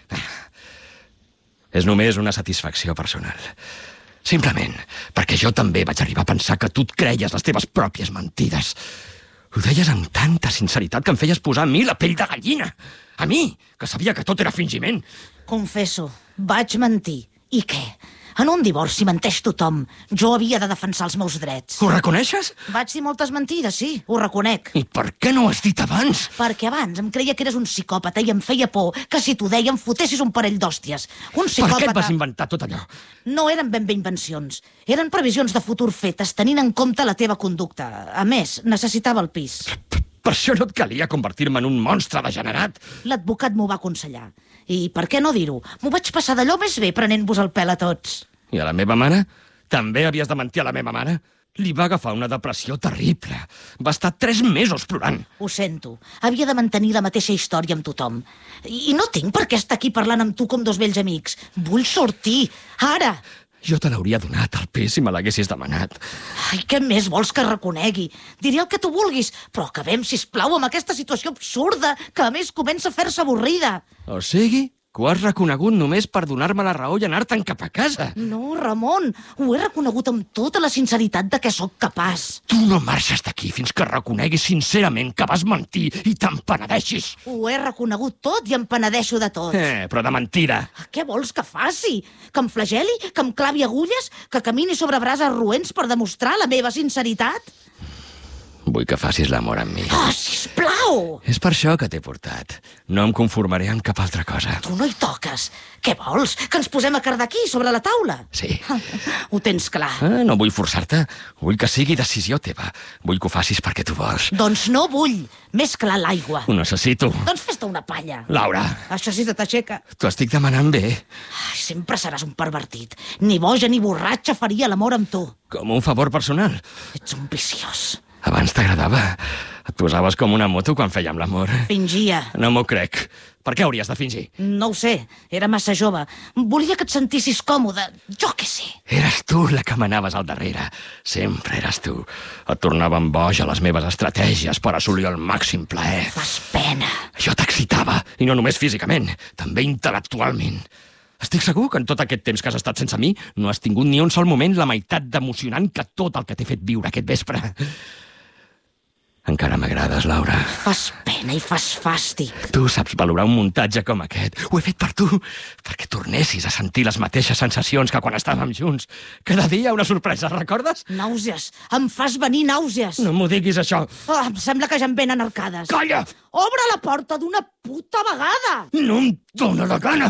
[SPEAKER 1] És només una satisfacció personal. Simplement perquè jo també vaig arribar a pensar que tu et creies les teves pròpies mentides. Ho deies amb tanta sinceritat que em feies posar a mi la pell de gallina. A mi, que sabia que tot era fingiment.
[SPEAKER 2] Confesso, vaig mentir. I què? En un divorci menteix tothom. Jo havia de defensar els meus drets.
[SPEAKER 1] Ho reconeixes?
[SPEAKER 2] Vaig dir moltes mentides, sí, ho reconec.
[SPEAKER 1] I per què no ho has dit abans?
[SPEAKER 2] Perquè abans em creia que eres un psicòpata i em feia por que si t'ho deia em fotessis un parell d'hòsties. Un psicòpata...
[SPEAKER 1] Per què et vas inventar tot allò?
[SPEAKER 2] No eren ben bé invencions. Eren previsions de futur fetes tenint en compte la teva conducta. A més, necessitava el pis.
[SPEAKER 1] Per això no et calia convertir-me en un monstre degenerat.
[SPEAKER 2] L'advocat m'ho va aconsellar. I per què no dir-ho? M'ho vaig passar d'allò més bé prenent-vos el pèl a tots.
[SPEAKER 1] I a la meva mare? També havies de mentir a la meva mare? Li va agafar una depressió terrible. Va estar 3 mesos plorant.
[SPEAKER 2] Ho sento. Havia de mantenir la mateixa història amb tothom. I no tinc per què estar aquí parlant amb tu com dos vells amics. Vull sortir. Ara!
[SPEAKER 1] Jo te l'hauria donat, al pis, si me l'haguessis demanat.
[SPEAKER 2] Ai, què més vols que reconegui? Diré el que tu vulguis, però acabem, sisplau, amb aquesta situació absurda, que a més comença a fer-se avorrida.
[SPEAKER 1] O sigui, que ho has reconegut només per donar-me la raó i anar-te'n cap a casa.
[SPEAKER 2] No, Ramon, ho he reconegut amb tota la sinceritat de què sóc capaç.
[SPEAKER 1] Tu no marxes d'aquí fins que reconeguis sincerament que vas mentir i te'n penedeixis.
[SPEAKER 2] Ho he reconegut tot i em penedeixo de tot.
[SPEAKER 1] Però de mentida.
[SPEAKER 2] Què vols que faci? Que em flageli? Que em clavi agulles? Que camini sobre brases roents per demostrar la meva sinceritat?
[SPEAKER 1] Vull que facis l'amor amb mi.
[SPEAKER 2] Oh, sisplau!
[SPEAKER 1] És per això que t'he portat. No em conformaré amb cap altra cosa.
[SPEAKER 2] Tu no hi toques. Què vols? Que ens posem a cardar aquí, sobre la taula?
[SPEAKER 1] Sí.
[SPEAKER 2] Ho tens clar.
[SPEAKER 1] No vull forçar-te. Vull que sigui decisió teva. Vull que ho facis perquè tu vols.
[SPEAKER 2] Doncs no vull. Més clar l'aigua.
[SPEAKER 1] Ho necessito.
[SPEAKER 2] Doncs fes-te una palla.
[SPEAKER 1] Laura.
[SPEAKER 2] Això sí se t'aixeca.
[SPEAKER 1] T'ho estic demanant bé.
[SPEAKER 2] Ai, sempre seràs un pervertit. Ni boja ni borratxa faria l'amor amb tu.
[SPEAKER 1] Com un favor personal.
[SPEAKER 2] Ets un viciós.
[SPEAKER 1] Abans t'agradava. Et posaves com una moto quan fèiem l'amor.
[SPEAKER 2] Fingia.
[SPEAKER 1] No m'ho crec. Per què hauries de fingir?
[SPEAKER 2] No ho sé. Era massa jove. Volia que et sentissis còmode. Jo què sé.
[SPEAKER 1] Eres tu la que m'anaves al darrere. Sempre eres tu. Et tornaven boig a les meves estratègies per assolir el màxim plaer.
[SPEAKER 2] Fas pena.
[SPEAKER 1] Jo t'excitava, i no només físicament, també intel·lectualment. Estic segur que en tot aquest temps que has estat sense mi no has tingut ni un sol moment la meitat d'emocionant que tot el que t'he fet viure aquest vespre. Encara m'agrades, Laura.
[SPEAKER 2] Fas pena i fas fàstic.
[SPEAKER 1] Tu saps valorar un muntatge com aquest. Ho he fet per tu, perquè tornessis a sentir les mateixes sensacions que quan estàvem junts. Cada dia una sorpresa, recordes?
[SPEAKER 2] Nàusees. Em fas venir nàusees.
[SPEAKER 1] No m'ho diguis, això.
[SPEAKER 2] Oh, em sembla que ja em venen arcades.
[SPEAKER 1] Calla!
[SPEAKER 2] Obre la porta d'una puta vegada!
[SPEAKER 1] No em dóna la gana!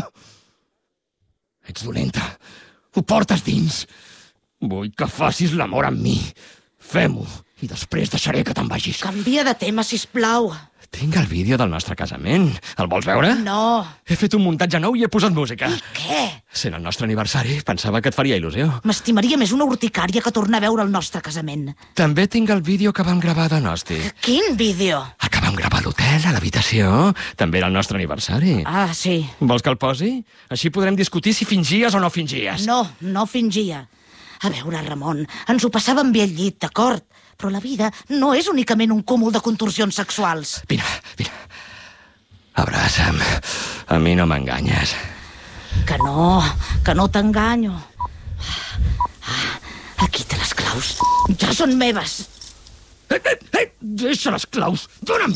[SPEAKER 1] Ets dolenta. Ho portes dins. Vull que facis l'amor amb mi. Fem-ho. I després deixaré que te'n vagis.
[SPEAKER 2] Canvia de tema, sisplau.
[SPEAKER 1] Tinc el vídeo del nostre casament. El vols veure?
[SPEAKER 2] No.
[SPEAKER 1] He fet un muntatge nou i he posat música.
[SPEAKER 2] I què?
[SPEAKER 1] Sent el nostre aniversari, pensava que et faria il·lusió.
[SPEAKER 2] M'estimaria més una urticària que tornar a veure el nostre casament.
[SPEAKER 1] També tinc el vídeo que vam gravar de Nosti.
[SPEAKER 2] Quin vídeo?
[SPEAKER 1] El que vam gravar a l'hotel, a l'habitació. També era el nostre aniversari.
[SPEAKER 2] Ah, sí.
[SPEAKER 1] Vols que el posi? Així podrem discutir si fingies o no fingies.
[SPEAKER 2] No, no fingia. A veure, Ramon, ens ho passàvem bé al llit, d'acord? Però la vida no és únicament un cúmul de contorsions sexuals.
[SPEAKER 1] Vine, vine. Abraça'm. A mi no m'enganyes.
[SPEAKER 2] Que no t'enganyo. Aquí té les claus. Ja són meves.
[SPEAKER 1] Deixa les claus. Dóna'm.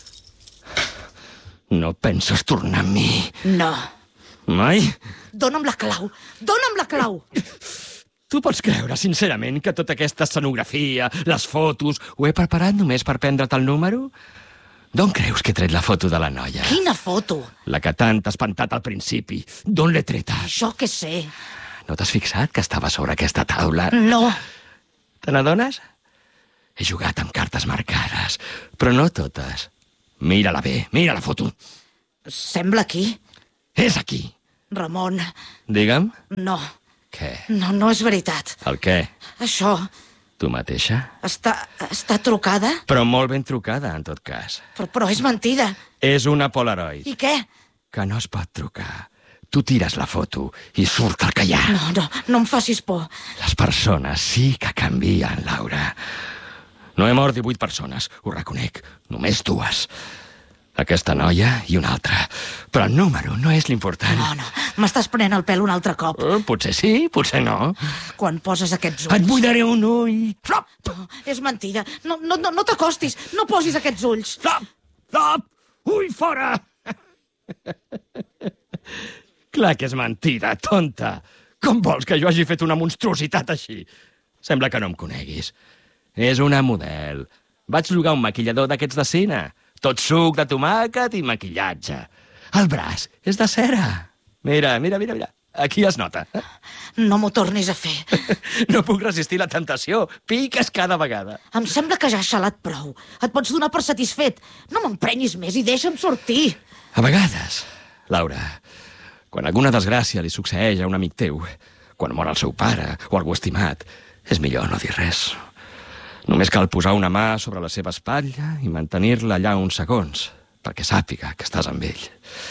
[SPEAKER 1] No penses tornar amb mi?
[SPEAKER 2] No.
[SPEAKER 1] Mai?
[SPEAKER 2] Dóna'm la clau. Dóna'm la clau.
[SPEAKER 1] Tu pots creure, sincerament, que tota aquesta escenografia, les fotos, ho he preparat només per prendre't el número? D'on creus que he tret la foto de la noia?
[SPEAKER 2] Quina foto?
[SPEAKER 1] La que tant t'ha espantat al principi. D'on l'he treta?
[SPEAKER 2] Jo què sé.
[SPEAKER 1] No t'has fixat que estava sobre aquesta taula?
[SPEAKER 2] No.
[SPEAKER 1] Te n'adones? He jugat amb cartes marcades, però no totes. Mira-la bé, mira la foto.
[SPEAKER 2] Sembla aquí.
[SPEAKER 1] És aquí.
[SPEAKER 2] Ramon,
[SPEAKER 1] Digue'm.
[SPEAKER 2] no.
[SPEAKER 1] Què?
[SPEAKER 2] No és veritat.
[SPEAKER 1] El què?
[SPEAKER 2] Això
[SPEAKER 1] Tu mateixa?
[SPEAKER 2] està trucada?
[SPEAKER 1] Però molt ben trucada, en tot cas.
[SPEAKER 2] Però és mentida.
[SPEAKER 1] És una Polaroid.
[SPEAKER 2] I què?
[SPEAKER 1] Que no es pot trucar. Tu tires la foto i surt el que hi ha.
[SPEAKER 2] No em facis por.
[SPEAKER 1] Les persones sí que canvien, Laura. No he mort 18 persones, ho reconec. Només 2. Aquesta noia i una altra. Però el número no és l'important.
[SPEAKER 2] No, m'estàs prenent el pèl un altre cop.
[SPEAKER 1] Potser sí, potser no.
[SPEAKER 2] Quan poses aquests ulls...
[SPEAKER 1] Et buidaré un ull. Flop!
[SPEAKER 2] No, és mentida. No t'acostis. No posis aquests ulls.
[SPEAKER 1] Flop! Flop! Ull fora! Clar que és mentida, tonta. Com vols que jo hagi fet una monstruositat així? Sembla que no em coneguis. És una model. Vaig llogar un maquillador d'aquests de cine. Tot suc de tomàquet i maquillatge. El braç és de cera. Mira. Aquí es nota.
[SPEAKER 2] No m'ho tornis a fer.
[SPEAKER 1] No puc resistir la tentació. Piques cada vegada.
[SPEAKER 2] Em sembla que ja has xalat prou. Et pots donar per satisfet. No m'emprenyis més i deixa'm sortir.
[SPEAKER 1] A vegades, Laura, quan alguna desgràcia li succeeix a un amic teu, quan mor el seu pare o algú estimat, és millor no dir res. Només cal posar una mà sobre la seva espatlla i mantenir-la allà uns segons, perquè sàpiga que estàs amb ell.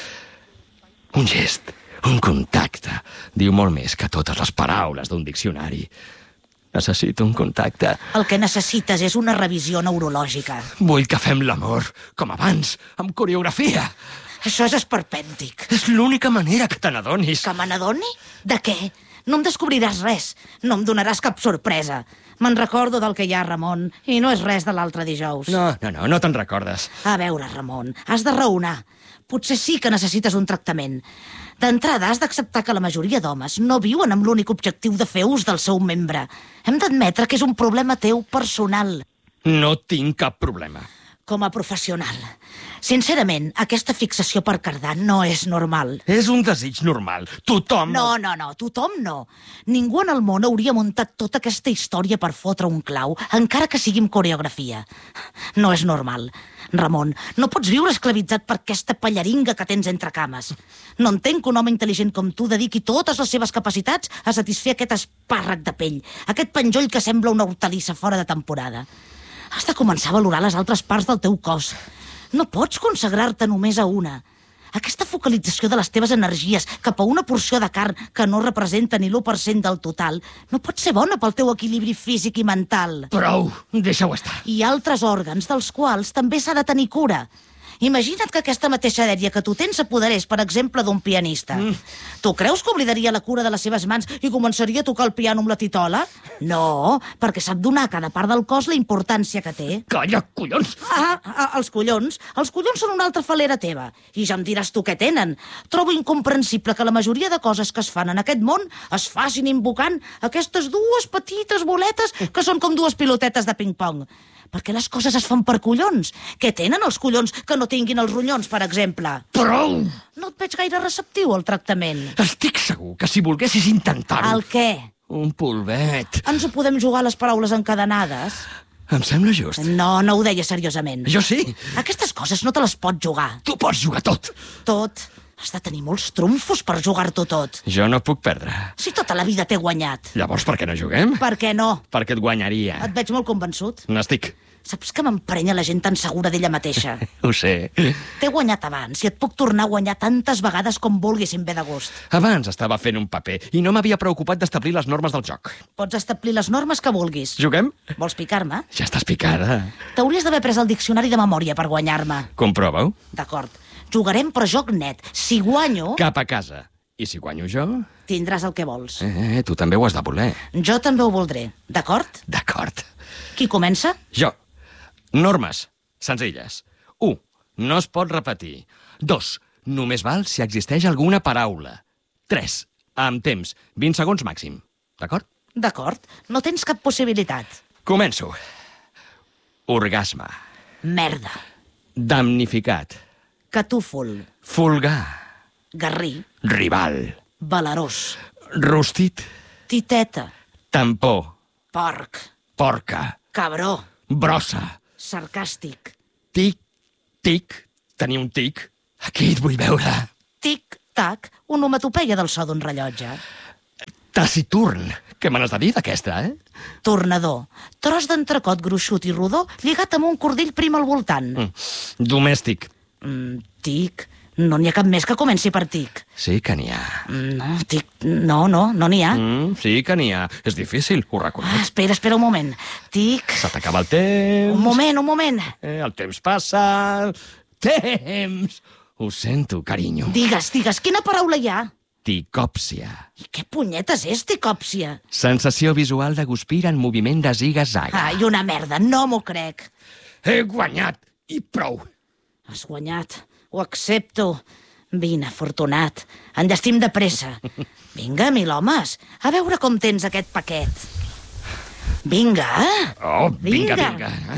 [SPEAKER 1] Un gest, un contacte, diu molt més que totes les paraules d'un diccionari. Necessito un contacte.
[SPEAKER 2] El que necessites és una revisió neurològica.
[SPEAKER 1] Vull que fem l'amor, com abans, amb coreografia.
[SPEAKER 2] Això és esperpèntic.
[SPEAKER 1] És l'única manera que te n'adonis.
[SPEAKER 2] Que me n'adoni? De què? No em descobriràs res. No em donaràs cap sorpresa. Me'n recordo del que hi ha, Ramon, i no és res de l'altre dijous.
[SPEAKER 1] No te'n recordes.
[SPEAKER 2] A veure, Ramon, has de raonar. Potser sí que necessites un tractament. D'entrada, has d'acceptar que la majoria d'homes no viuen amb l'únic objectiu de fer ús del seu membre. Hem d'admetre que és un problema teu personal.
[SPEAKER 1] No tinc cap problema.
[SPEAKER 2] Com a professional. Sincerament, aquesta fixació per cardar no és normal.
[SPEAKER 1] És un desig normal. Tothom...
[SPEAKER 2] No, tothom no. Ningú en el món hauria muntat tota aquesta història per fotre un clau, encara que sigui amb coreografia. No és normal. Ramon, no pots viure esclavitzat per aquesta pallaringa que tens entre cames. No entenc que un home intel·ligent com tu dediqui totes les seves capacitats a satisfer aquest espàrrec de pell, aquest penjoll que sembla una hortalissa fora de temporada. Has de començar a valorar les altres parts del teu cos. No pots consagrar-te només a una. Aquesta focalització de les teves energies cap a una porció de carn que no representa ni l'1% del total no pot ser bona pel teu equilibri físic i mental.
[SPEAKER 1] Prou, deixa-ho estar.
[SPEAKER 2] Hi ha altres òrgans dels quals també s'ha de tenir cura. Imagina't que aquesta mateixa dèria que tu tens s'apoderés, per exemple, d'un pianista. Tu creus que oblidaria la cura de les seves mans i començaria a tocar el piano amb la titola? No, perquè sap donar a cada part del cos la importància que té.
[SPEAKER 1] Calla, collons!
[SPEAKER 2] Els collons? Els collons són una altra falera teva. I ja em diràs tu què tenen. Trobo incomprensible que la majoria de coses que es fan en aquest món es facin invocant aquestes dues petites boletes que són com dues pilotetes de ping-pong. Perquè les coses es fan per collons. Què tenen els collons que no tinguin els ronyons, per exemple?
[SPEAKER 1] Prou!
[SPEAKER 2] No et veig gaire receptiu al tractament.
[SPEAKER 1] Estic segur que si volguessis intentar-ho...
[SPEAKER 2] El què?
[SPEAKER 1] Un polvet.
[SPEAKER 2] Ens ho podem jugar a les paraules encadenades?
[SPEAKER 1] Em sembla just.
[SPEAKER 2] No ho deia seriosament.
[SPEAKER 1] Jo sí.
[SPEAKER 2] Aquestes coses no te les pots jugar.
[SPEAKER 1] Tu pots jugar tot.
[SPEAKER 2] Tot? Has de tenir molts trumfos per jugar-t'ho tot.
[SPEAKER 1] Jo no puc perdre.
[SPEAKER 2] Si tota la vida t'he guanyat.
[SPEAKER 1] Llavors per què no juguem?
[SPEAKER 2] Per què no?
[SPEAKER 1] Perquè et guanyaria.
[SPEAKER 2] Et veig molt convençut.
[SPEAKER 1] N'estic.
[SPEAKER 2] Saps que m'emprenya la gent tan segura d'ella mateixa?
[SPEAKER 1] Ho sé.
[SPEAKER 2] T'he guanyat abans i et puc tornar a guanyar tantes vegades com vulguis ben de gust.
[SPEAKER 1] Abans estava fent un paper i no m'havia preocupat d'establir les normes del joc.
[SPEAKER 2] Pots establir les normes que vulguis.
[SPEAKER 1] Juguem?
[SPEAKER 2] Vols picar-me?
[SPEAKER 1] Ja estàs picada.
[SPEAKER 2] T'hauries d'haver pres el diccionari de memòria per guanyar-me.
[SPEAKER 1] Comprova-ho.
[SPEAKER 2] D'acord. Jugarem per joc net. Si guanyo...
[SPEAKER 1] Cap a casa. I si guanyo jo?
[SPEAKER 2] Tindràs el que vols.
[SPEAKER 1] Tu també ho has de voler.
[SPEAKER 2] Jo també ho voldré. D'acord?
[SPEAKER 1] D'acord.
[SPEAKER 2] Qui comença?
[SPEAKER 1] Jo. Normes. Senzilles. 1. No es pot repetir. 2. Només val si existeix alguna paraula. 3. Amb temps. 20 segons màxim. D'acord?
[SPEAKER 2] D'acord. No tens cap possibilitat.
[SPEAKER 1] Començo. Orgasme.
[SPEAKER 2] Merda.
[SPEAKER 1] Damnificat.
[SPEAKER 2] Catúfol.
[SPEAKER 1] Fulgar.
[SPEAKER 2] Garrí.
[SPEAKER 1] Rival.
[SPEAKER 2] Valerós.
[SPEAKER 1] Rostit.
[SPEAKER 2] Titeta.
[SPEAKER 1] Tampó.
[SPEAKER 2] Porc.
[SPEAKER 1] Porca.
[SPEAKER 2] Cabró.
[SPEAKER 1] Brossa.
[SPEAKER 2] Sarcàstic.
[SPEAKER 1] Tic, tic. Tenir un tic. Aquí et vull veure.
[SPEAKER 2] Tic-tac, onomatopeia del so d'un rellotge.
[SPEAKER 1] Taciturn. Què me n'has de dir d'aquesta,
[SPEAKER 2] Tornador. Tros d'entrecot gruixut i rodó lligat amb un cordill prim al voltant.
[SPEAKER 1] Domèstic.
[SPEAKER 2] Tic. No n'hi ha cap més que comenci per tic.
[SPEAKER 1] Sí que n'hi ha.
[SPEAKER 2] No, tic... No n'hi ha.
[SPEAKER 1] Sí que n'hi ha. És difícil, ho reconec.
[SPEAKER 2] Espera un moment. Tic...
[SPEAKER 1] Se t'acaba el temps.
[SPEAKER 2] Un moment.
[SPEAKER 1] El temps passa. Temps! Ho sento, carinyo.
[SPEAKER 2] Digues, quina paraula hi ha?
[SPEAKER 1] Ticòpsia.
[SPEAKER 2] I què punyetes és ticòpsia?
[SPEAKER 1] Sensació visual de guspir en moviment de ziga-zaga.
[SPEAKER 2] Ai, una merda, no m'ho crec.
[SPEAKER 1] He guanyat, i prou.
[SPEAKER 2] Has guanyat, ho accepto. Vine, afortunat, enllestim de pressa. Vinga, mil homes, a veure com tens aquest paquet. Vinga.
[SPEAKER 1] Oh, vinga.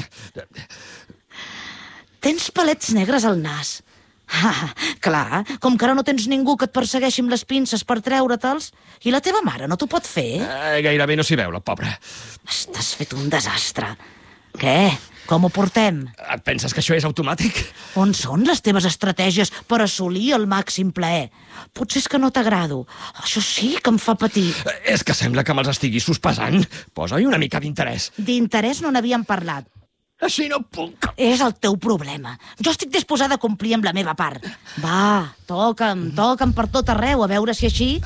[SPEAKER 2] Tens palets negres al nas. Clar, com que ara no tens ningú que et persegueixi amb les pinces per treure-te'ls, i la teva mare no t'ho pot fer?
[SPEAKER 1] Gairebé no s'hi veu, la pobra.
[SPEAKER 2] Estàs fet un desastre. Què? Com ho portem?
[SPEAKER 1] Et penses que això és automàtic?
[SPEAKER 2] On són les teves estratègies per assolir el màxim plaer? Potser és que no t'agrado. Això sí que em fa patir.
[SPEAKER 1] És que sembla que me'ls estiguis sospesant. Posa-hi una mica d'interès.
[SPEAKER 2] D'interès no n'havíem parlat.
[SPEAKER 1] Així no puc.
[SPEAKER 2] És el teu problema. Jo estic disposada a complir amb la meva part. Va, toca'm per tot arreu, a veure si així...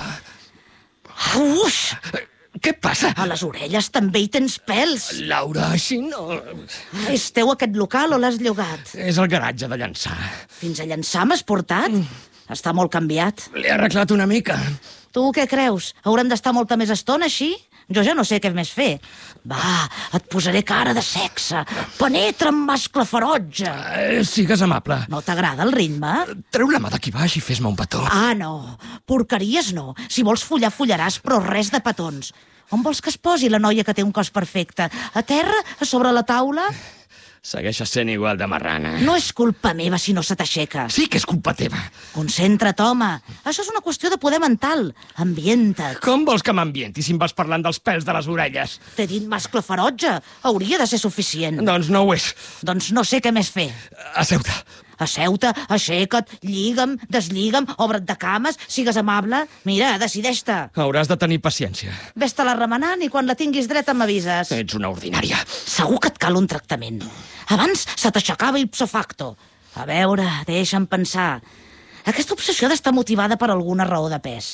[SPEAKER 2] Uix!
[SPEAKER 1] Què passa?
[SPEAKER 2] A les orelles també hi tens pèls.
[SPEAKER 1] Laura, així no...
[SPEAKER 2] És teu aquest local o l'has llogat?
[SPEAKER 1] És el garatge de llançar.
[SPEAKER 2] Fins a llançar m'has portat? Està molt canviat.
[SPEAKER 1] L'he arreglat una mica.
[SPEAKER 2] Tu què creus? Haurem d'estar molta més estona així? Jo ja no sé què més fer. Va, et posaré cara de sexe. Penetra'm, mascle ferotge.
[SPEAKER 1] Sigues amable.
[SPEAKER 2] No t'agrada el ritme?
[SPEAKER 1] Treu la mà d'aquí baix i fes-me un petó.
[SPEAKER 2] Ah, no. Porqueries no. Si vols follar, follaràs, però res de petons. On vols que es posi la noia que té un cos perfecte? A terra? A sobre la taula?
[SPEAKER 1] Segueixes sent igual de marrana.
[SPEAKER 2] No és culpa meva si no se t'aixeca.
[SPEAKER 1] Sí que és culpa teva.
[SPEAKER 2] Concentra't, home. Això és una qüestió de poder mental. Ambienta't.
[SPEAKER 1] Com vols que m'ambienti si em vas parlant dels pèls de les orelles?
[SPEAKER 2] T'he dit mascle ferotge. Hauria de ser suficient.
[SPEAKER 1] Doncs no ho és.
[SPEAKER 2] Doncs no sé què més fer.
[SPEAKER 1] Asseu-te.
[SPEAKER 2] Asseu-te, aixeca't, lliga'm, deslliga'm, obre't de cames, sigues amable. Mira, decideix-te.
[SPEAKER 1] Hauràs de tenir paciència.
[SPEAKER 2] Ves-te-la remenant i quan la tinguis dreta m'avises.
[SPEAKER 1] Ets una ordinària.
[SPEAKER 2] Segur que et cal un tractament. Abans se t'aixecava ipso facto. A veure, deixa'm pensar. Aquesta obsessió ha d'estar motivada per alguna raó de pes.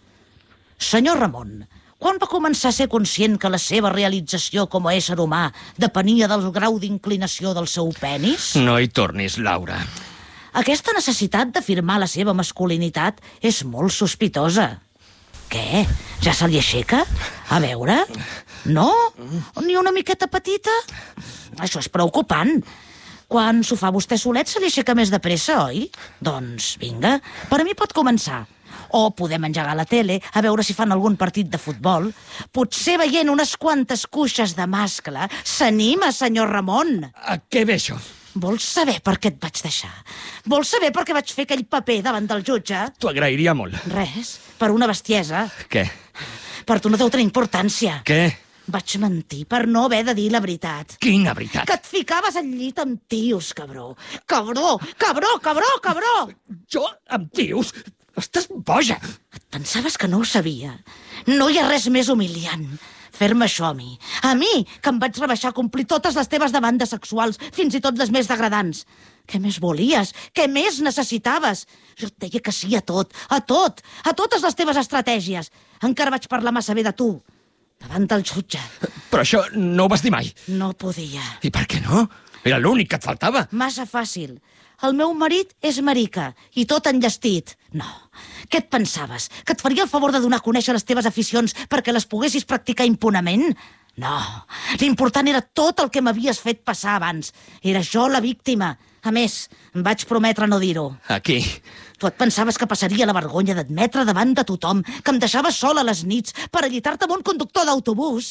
[SPEAKER 2] Senyor Ramon, quan va començar a ser conscient que la seva realització com a ésser humà depenia del grau d'inclinació del seu penis?
[SPEAKER 1] No hi tornis, Laura.
[SPEAKER 2] Aquesta necessitat d'afirmar la seva masculinitat és molt sospitosa. Què? Ja se li aixeca? A veure? No? Ni una miqueta petita? Això és preocupant. Quan s'ho fa vostè solet se li aixeca més de pressa, oi? Doncs vinga, per a mi pot començar. O podem engegar la tele a veure si fan algun partit de futbol. Potser veient unes quantes cuixes de mascle s'anima, senyor Ramon.
[SPEAKER 1] A què ve això?
[SPEAKER 2] Vols saber per què et vaig deixar? Vols saber per què vaig fer aquell paper davant del jutge?
[SPEAKER 1] T'ho agrairia molt.
[SPEAKER 2] Res, per una bestiesa.
[SPEAKER 1] Què?
[SPEAKER 2] Per tu no deu tenir importància.
[SPEAKER 1] Què?
[SPEAKER 2] Vaig mentir per no haver de dir la veritat.
[SPEAKER 1] Quina veritat?
[SPEAKER 2] Que et ficaves al llit amb tios, cabró. Cabró!
[SPEAKER 1] Jo amb tios? Estàs boja.
[SPEAKER 2] Et pensaves que no ho sabia? No hi ha res més humiliant. Fer-me això a mi. A mi, que em vaig rebaixar a complir totes les teves demandes sexuals, fins i tot les més degradants. Què més volies? Què més necessitaves? Jo et deia que sí a tot, a totes les teves estratègies. Encara vaig parlar massa bé de tu, davant del jutge.
[SPEAKER 1] Però això no ho vas dir mai.
[SPEAKER 2] No podia.
[SPEAKER 1] I per què no? Era l'únic que et faltava.
[SPEAKER 2] Massa fàcil. El meu marit és marica, i tot enllestit. No. Què et pensaves? Que et faria el favor de donar a conèixer les teves aficions perquè les poguessis practicar impunament? No. L'important era tot el que m'havies fet passar abans. Era jo la víctima. A més, em vaig prometre no dir-ho.
[SPEAKER 1] Aquí.
[SPEAKER 2] Tu et pensaves que passaria la vergonya d'admetre davant de tothom que em deixaves sola a les nits per allitar-te amb un conductor d'autobús?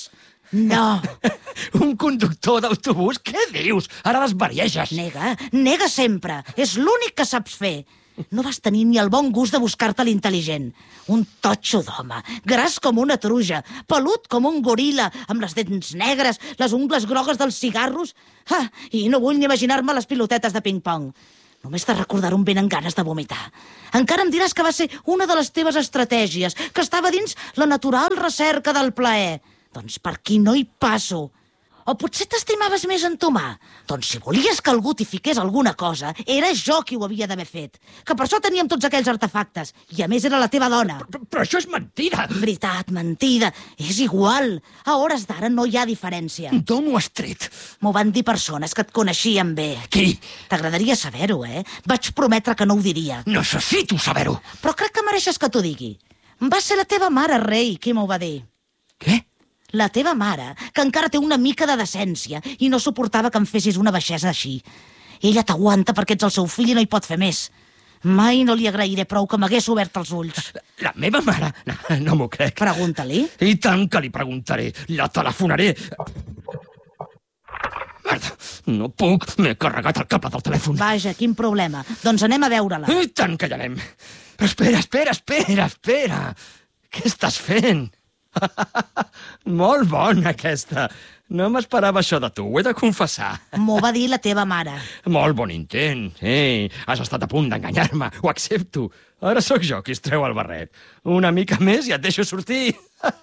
[SPEAKER 2] No.
[SPEAKER 1] Un conductor d'autobús? Què dius? Ara desvarieges.
[SPEAKER 2] Nega sempre. És l'únic que saps fer. No vas tenir ni el bon gust de buscar-te l'intel·ligent. Un totxo d'home, gras com una truja, pelut com un goril·la, amb les dents negres, les ungles grogues dels cigarros. I no vull ni imaginar-me les pilotetes de ping-pong. Només de recordar-ho em venen ganes de vomitar. Encara em diràs que va ser una de les teves estratègies, que estava dins la natural recerca del plaer. Doncs per aquí no hi passo. O potser t'estimaves més entomar? Doncs si volies que algú t'hi fiqués alguna cosa, era jo qui ho havia d'haver fet. Que per això teníem tots aquells artefactes. I a més era la teva dona.
[SPEAKER 1] Però això és mentida.
[SPEAKER 2] Veritat, mentida. És igual. A hores d'ara no hi ha diferència.
[SPEAKER 1] D'on ho has tret?
[SPEAKER 2] M'ho van dir persones que et coneixien bé.
[SPEAKER 1] Qui?
[SPEAKER 2] T'agradaria saber-ho, eh? Vaig prometre que no ho diria.
[SPEAKER 1] Necessito saber-ho.
[SPEAKER 2] Però crec que mereixes que t'ho digui. Va ser la teva mare, rei, qui m'ho va dir.
[SPEAKER 1] Què?
[SPEAKER 2] La teva mare, que encara té una mica de decència i no suportava que em fessis una baixesa així. Ella t'aguanta perquè ets el seu fill i no hi pot fer més. Mai no li agrairé prou que m'hagués obert els ulls.
[SPEAKER 1] La meva mare? No m'ho crec.
[SPEAKER 2] Pregunta-li.
[SPEAKER 1] I tant que li preguntaré. La telefonaré. Merda, no puc. M'he carregat el cable del telèfon.
[SPEAKER 2] Vaja, quin problema. Doncs anem a veure-la.
[SPEAKER 1] I tant que hi anem. Però espera. Què estàs fent? Molt bona, aquesta. No m'esperava això de tu, ho he de confessar.
[SPEAKER 2] M'ho va dir la teva mare.
[SPEAKER 1] Molt bon intent. Has estat a punt d'enganyar-me, ho accepto. Ara sóc jo qui es treu el barret. Una mica més i et deixo sortir.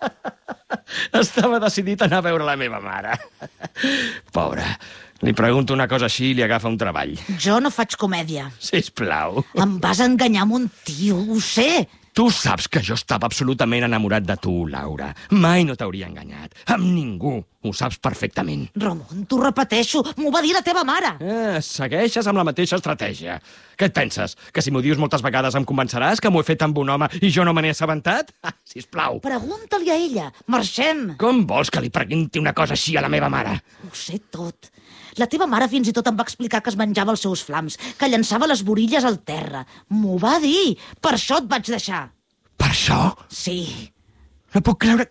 [SPEAKER 1] Estava decidit a anar a veure la meva mare. Pobra, li pregunto una cosa així i li agafa un treball.
[SPEAKER 2] Jo no faig comèdia.
[SPEAKER 1] Sisplau.
[SPEAKER 2] Em vas enganyar amb un tio, ho sé.
[SPEAKER 1] Tu saps que jo estava absolutament enamorat de tu, Laura. Mai no t'hauria enganyat. Amb ningú. Ho saps perfectament.
[SPEAKER 2] Ramon, t'ho repeteixo. M'ho va dir la teva mare.
[SPEAKER 1] Segueixes amb la mateixa estratègia. Què et penses? Que si m'ho dius moltes vegades em convenceràs que m'ho he fet amb un home i jo no me n'he assabentat? Sisplau.
[SPEAKER 2] Pregunta-li a ella. Marxem.
[SPEAKER 1] Com vols que li pregunti una cosa així a la meva mare?
[SPEAKER 2] Ho sé tot. La teva mare fins i tot em va explicar que es menjava els seus flams, que llançava les borilles al terra. M'ho va dir. Per això et vaig deixar.
[SPEAKER 1] Per això?
[SPEAKER 2] Sí.
[SPEAKER 1] No puc creure...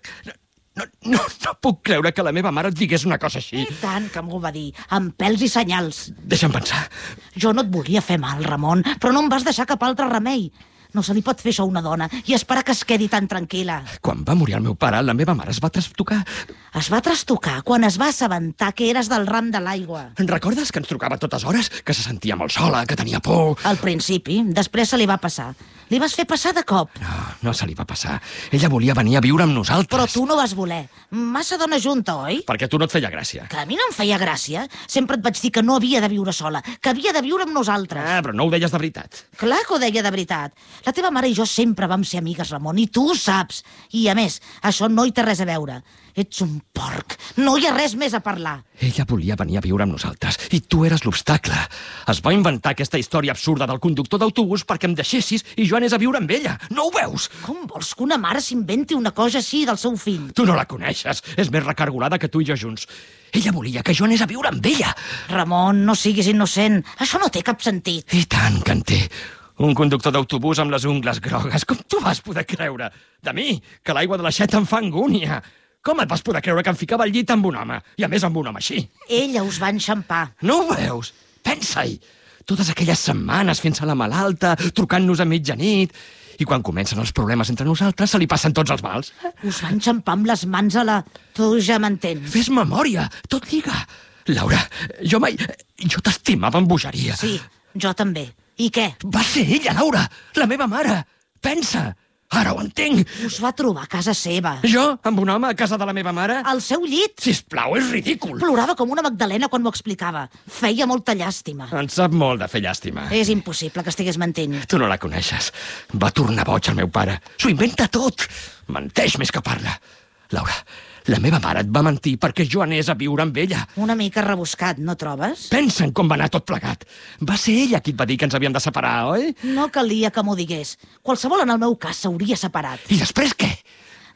[SPEAKER 1] No puc creure que la meva mare et digués una cosa així.
[SPEAKER 2] I tant que m'ho va dir, amb pèls i senyals.
[SPEAKER 1] Deixa'm pensar.
[SPEAKER 2] Jo no et volia fer mal, Ramon, però no em vas deixar cap altre remei. No se li pot fer això a una dona i esperar que es quedi tan tranquil·la.
[SPEAKER 1] Quan va morir el meu pare, la meva mare es va trastocar.
[SPEAKER 2] Es va trastocar quan es va assabentar que eres del ram de l'aigua.
[SPEAKER 1] Recordes que ens trucava a totes hores? Que se sentia molt sola, que tenia por...
[SPEAKER 2] Al principi, després se li va passar. Li vas fer passar de cop.
[SPEAKER 1] No se li va passar. Ella volia venir a viure amb nosaltres.
[SPEAKER 2] Però tu no vas voler. Massa dona junta, oi?
[SPEAKER 1] Perquè a tu no et feia gràcia.
[SPEAKER 2] Que a mi no em feia gràcia. Sempre et vaig dir que no havia de viure sola, que havia de viure amb nosaltres.
[SPEAKER 1] Però no ho deies de veritat.
[SPEAKER 2] Clar que ho deia de veritat. La teva mare i jo sempre vam ser amigues, Ramon, i tu ho saps. I, a més, això no hi té res a veure. Ets un porc. No hi ha res més a parlar.
[SPEAKER 1] Ella volia venir a viure amb nosaltres i tu eres l'obstacle. Es va inventar aquesta història absurda del conductor d'autobús perquè em deixessis i jo anés a viure amb ella. No ho veus?
[SPEAKER 2] Com vols que una mare s'inventi una cosa així del seu fill?
[SPEAKER 1] Tu no la coneixes. És més recargolada que tu i jo junts. Ella volia que jo anés a viure amb ella.
[SPEAKER 2] Ramon, no siguis innocent. Això no té cap sentit.
[SPEAKER 1] I tant que en té. Un conductor d'autobús amb les ungles grogues. Com tu vas poder creure? De mi, que l'aigua de l'aixeta em fa angúnia. Com et vas poder creure que em ficava al llit amb un home? I a més amb un home així.
[SPEAKER 2] Ella us va enxampar.
[SPEAKER 1] No ho veus? Pensa-hi. Totes aquelles setmanes fent-se la malalta, trucant-nos a mitjanit... I quan comencen els problemes entre nosaltres, se li passen tots els mals.
[SPEAKER 2] Us va enxampar amb les mans a la... Tu ja m'entens.
[SPEAKER 1] Fes memòria, tot lliga. Laura, jo mai... Jo t'estimava amb bogeria.
[SPEAKER 2] Sí, jo també. I què?
[SPEAKER 1] Va ser ella, Laura, la meva mare. Pensa, ara ho entenc.
[SPEAKER 2] Us va trobar a casa seva.
[SPEAKER 1] Jo, amb un home a casa de la meva mare?
[SPEAKER 2] Al seu llit.
[SPEAKER 1] Sisplau, és ridícul.
[SPEAKER 2] Plorava com una Magdalena quan m'ho explicava. Feia molta llàstima.
[SPEAKER 1] En sap molt de fer llàstima.
[SPEAKER 2] És impossible que estigués mentint.
[SPEAKER 1] Tu no la coneixes. Va tornar boig el meu pare. S'ho inventa tot. Menteix més que parla. Laura, la meva mare et va mentir perquè jo anés a viure amb ella.
[SPEAKER 2] Una mica rebuscat, no trobes?
[SPEAKER 1] Pensa en com va anar tot plegat. Va ser ella qui et va dir que ens havíem de separar, oi?
[SPEAKER 2] No calia que m'ho digués. Qualsevol en el meu cas s'hauria separat.
[SPEAKER 1] I després què?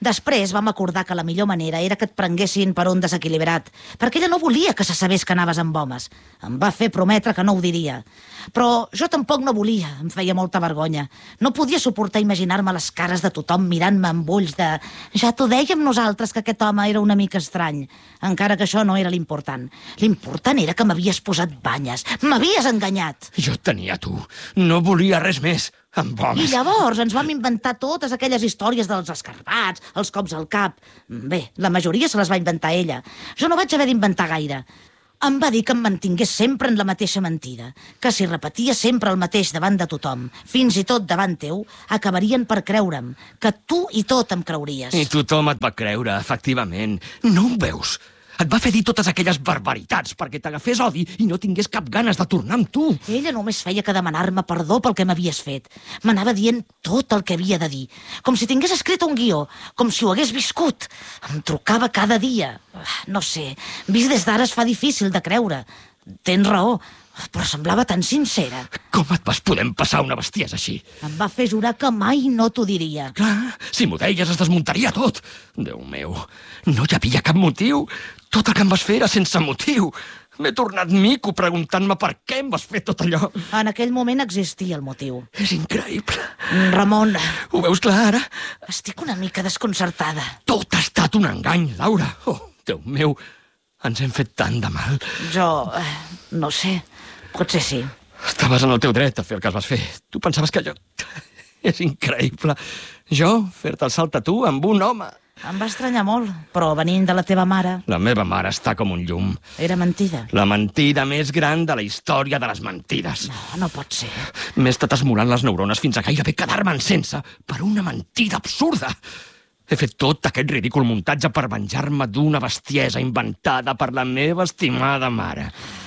[SPEAKER 2] Després vam acordar que la millor manera era que et prenguessin per un desequilibrat, perquè ella no volia que se sabés que anaves amb homes. Em va fer prometre que no ho diria. Però jo tampoc no volia, em feia molta vergonya. No podia suportar imaginar-me les cares de tothom mirant-me amb ulls de... Ja t'ho dèiem nosaltres que aquest home era una mica estrany, encara que això no era l'important. L'important era que m'havies posat banyes, m'havies enganyat.
[SPEAKER 1] Jo et tenia a tu, no volia res més. Amb homes.
[SPEAKER 2] I llavors ens vam inventar totes aquelles històries dels escarbats, els cops al cap. Bé, la majoria se les va inventar ella. Jo no vaig haver d'inventar gaire. Em va dir que em mantingués sempre en la mateixa mentida, que si repetia sempre el mateix davant de tothom, fins i tot davant teu, acabarien per creure'm, que tu i tot em creuries.
[SPEAKER 1] I tothom et va creure, efectivament. No ho veus? Et va fer dir totes aquelles barbaritats perquè t'agafés odi i no tingués cap ganes de tornar amb tu.
[SPEAKER 2] Ella només feia que demanar-me perdó pel que m'havies fet. M'anava dient tot el que havia de dir, com si tingués escrit un guió, com si ho hagués viscut. Em trucava cada dia. No sé, vist des d'ara es fa difícil de creure. Tens raó, però semblava tan sincera.
[SPEAKER 1] Com et vas poder passar una bestiesa així?
[SPEAKER 2] Em va fer jurar que mai no t'ho diria.
[SPEAKER 1] Clar, si m'ho deies es desmuntaria tot. Déu meu, no hi havia cap motiu. Tot el que em vas fer era sense motiu. M'he tornat mico preguntant-me per què em vas fer tot allò.
[SPEAKER 2] En aquell moment existia el motiu.
[SPEAKER 1] És increïble.
[SPEAKER 2] Ramon...
[SPEAKER 1] Ho veus clar, ara?
[SPEAKER 2] Estic una mica desconcertada.
[SPEAKER 1] Tot ha estat un engany, Laura. Oh, Déu meu, ens hem fet tant de mal.
[SPEAKER 2] Jo... no sé. Potser sí.
[SPEAKER 1] Estaves en el teu dret a fer el que vas fer. Tu pensaves que jo... És increïble. Jo, fer-te el salt a tu amb un home.
[SPEAKER 2] Em va estranyar molt, però venint de la teva mare...
[SPEAKER 1] La meva mare està com un llum.
[SPEAKER 2] Era mentida.
[SPEAKER 1] La mentida més gran de la història de les mentides.
[SPEAKER 2] No, no pot ser.
[SPEAKER 1] M'he estat esmorant les neurones fins a gairebé quedar-me en sense per una mentida absurda. He fet tot aquest ridícul muntatge per venjar-me d'una bestiesa inventada per la meva estimada mare.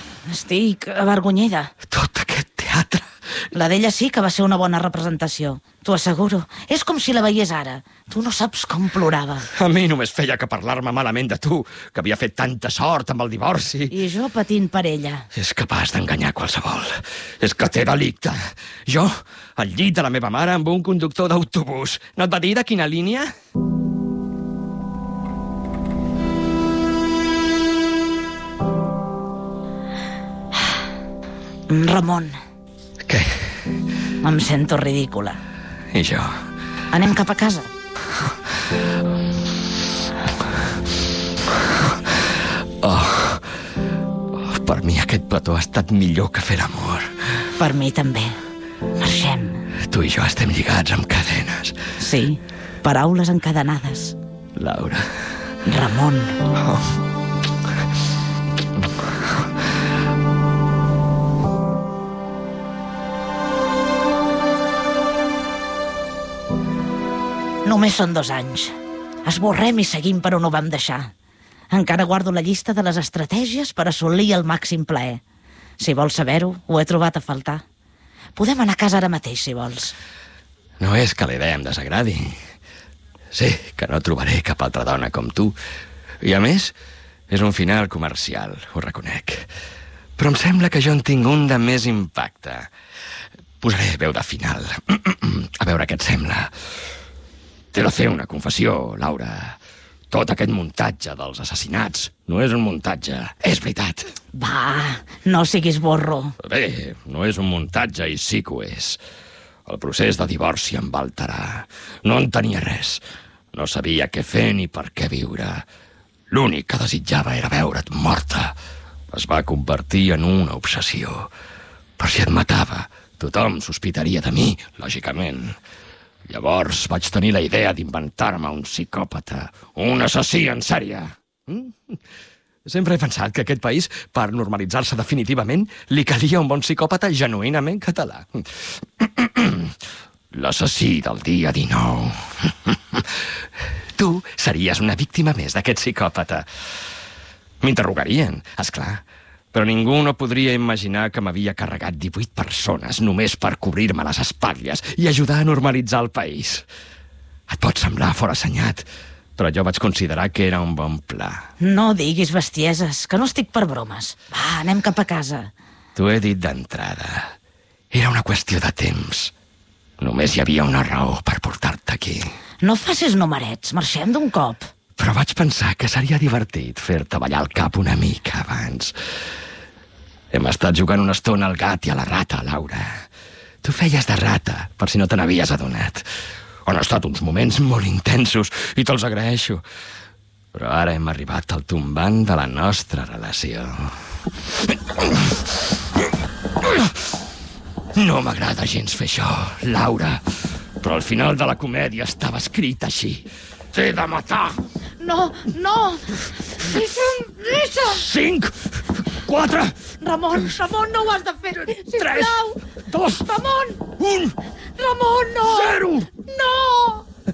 [SPEAKER 2] Estic avergonyida.
[SPEAKER 1] Tot aquest teatre...
[SPEAKER 2] La d'ella sí que va ser una bona representació. T'ho asseguro. És com si la veiés ara. Tu no saps com plorava.
[SPEAKER 1] A mi només feia que parlar-me malament de tu, que havia fet tanta sort amb el divorci.
[SPEAKER 2] I jo patint per ella.
[SPEAKER 1] És capaç d'enganyar qualsevol. És que té delicte. Jo, al llit de la meva mare amb un conductor d'autobús. No et va dir de quina línia?
[SPEAKER 2] Ramon.
[SPEAKER 1] Què?
[SPEAKER 2] Em sento ridícula.
[SPEAKER 1] I jo?
[SPEAKER 2] Anem cap a casa.
[SPEAKER 1] Per mi aquest petó ha estat millor que fer l'amor.
[SPEAKER 2] Per mi també. Marxem.
[SPEAKER 1] Tu i jo estem lligats amb cadenes.
[SPEAKER 2] Sí, paraules encadenades.
[SPEAKER 1] Laura.
[SPEAKER 2] Ramon. Només són 2 anys. Esborrem i seguim per on ho vam deixar. Encara guardo la llista de les estratègies per assolir el màxim plaer. Si vols saber-ho, ho he trobat a faltar. Podem anar a casa ara mateix, si vols.
[SPEAKER 1] No és que la idea em desagradi. Sé que no trobaré cap altra dona com tu. I a més, és un final comercial, ho reconec. Però em sembla que jo en tinc un de més impacte. Posaré veu de final. A veure què et sembla. T'he de fer una confessió, Laura. Tot aquest muntatge dels assassinats no és un muntatge, és veritat.
[SPEAKER 2] Va, no siguis borro.
[SPEAKER 1] Bé, no és un muntatge i sí que ho és. El procés de divorci em va alterar. No entenia res. No sabia què fer ni per què viure. L'únic que desitjava era veure't morta. Es va convertir en una obsessió. Però si et matava, tothom sospitaria de mi, lògicament. Llavors vaig tenir la idea d'inventar-me un psicòpata, un assassí en sèrie. Sempre he pensat que a aquest país, per normalitzar-se definitivament, li calia un bon psicòpata genuïnament català. L'assassí del dia 19. Tu series una víctima més d'aquest psicòpata. M'interrogarien, esclar, però ningú no podria imaginar que m'havia carregat 18 persones només per cobrir-me les espatlles i ajudar a normalitzar el país. Et pot semblar forassenyat, però jo vaig considerar que era un bon pla.
[SPEAKER 2] No diguis bestieses, que no estic per bromes. Va, anem cap a casa.
[SPEAKER 1] T'ho he dit d'entrada. Era una qüestió de temps. Només hi havia una raó per portar-te aquí.
[SPEAKER 2] No facis numerets, marxem d'un cop.
[SPEAKER 1] Però vaig pensar que seria divertit fer-te ballar el cap una mica abans. Hem estat jugant una estona al gat i a la rata, Laura. Tu feies de rata, per si no te n'havies adonat. Han estat uns moments molt intensos i te'ls agraeixo. Però ara hem arribat al tombant de la nostra relació. No m'agrada gens fer això, Laura. Però al final de la comèdia estava escrit així. T'he de matar.
[SPEAKER 2] No, no! Deixa'm, deixa'm!
[SPEAKER 1] 5, 4...
[SPEAKER 2] Ramon, no ho has de fer, sisplau!
[SPEAKER 1] 3, 2...
[SPEAKER 2] Ramon!
[SPEAKER 1] 1...
[SPEAKER 2] Ramon, no!
[SPEAKER 1] 0!
[SPEAKER 2] No!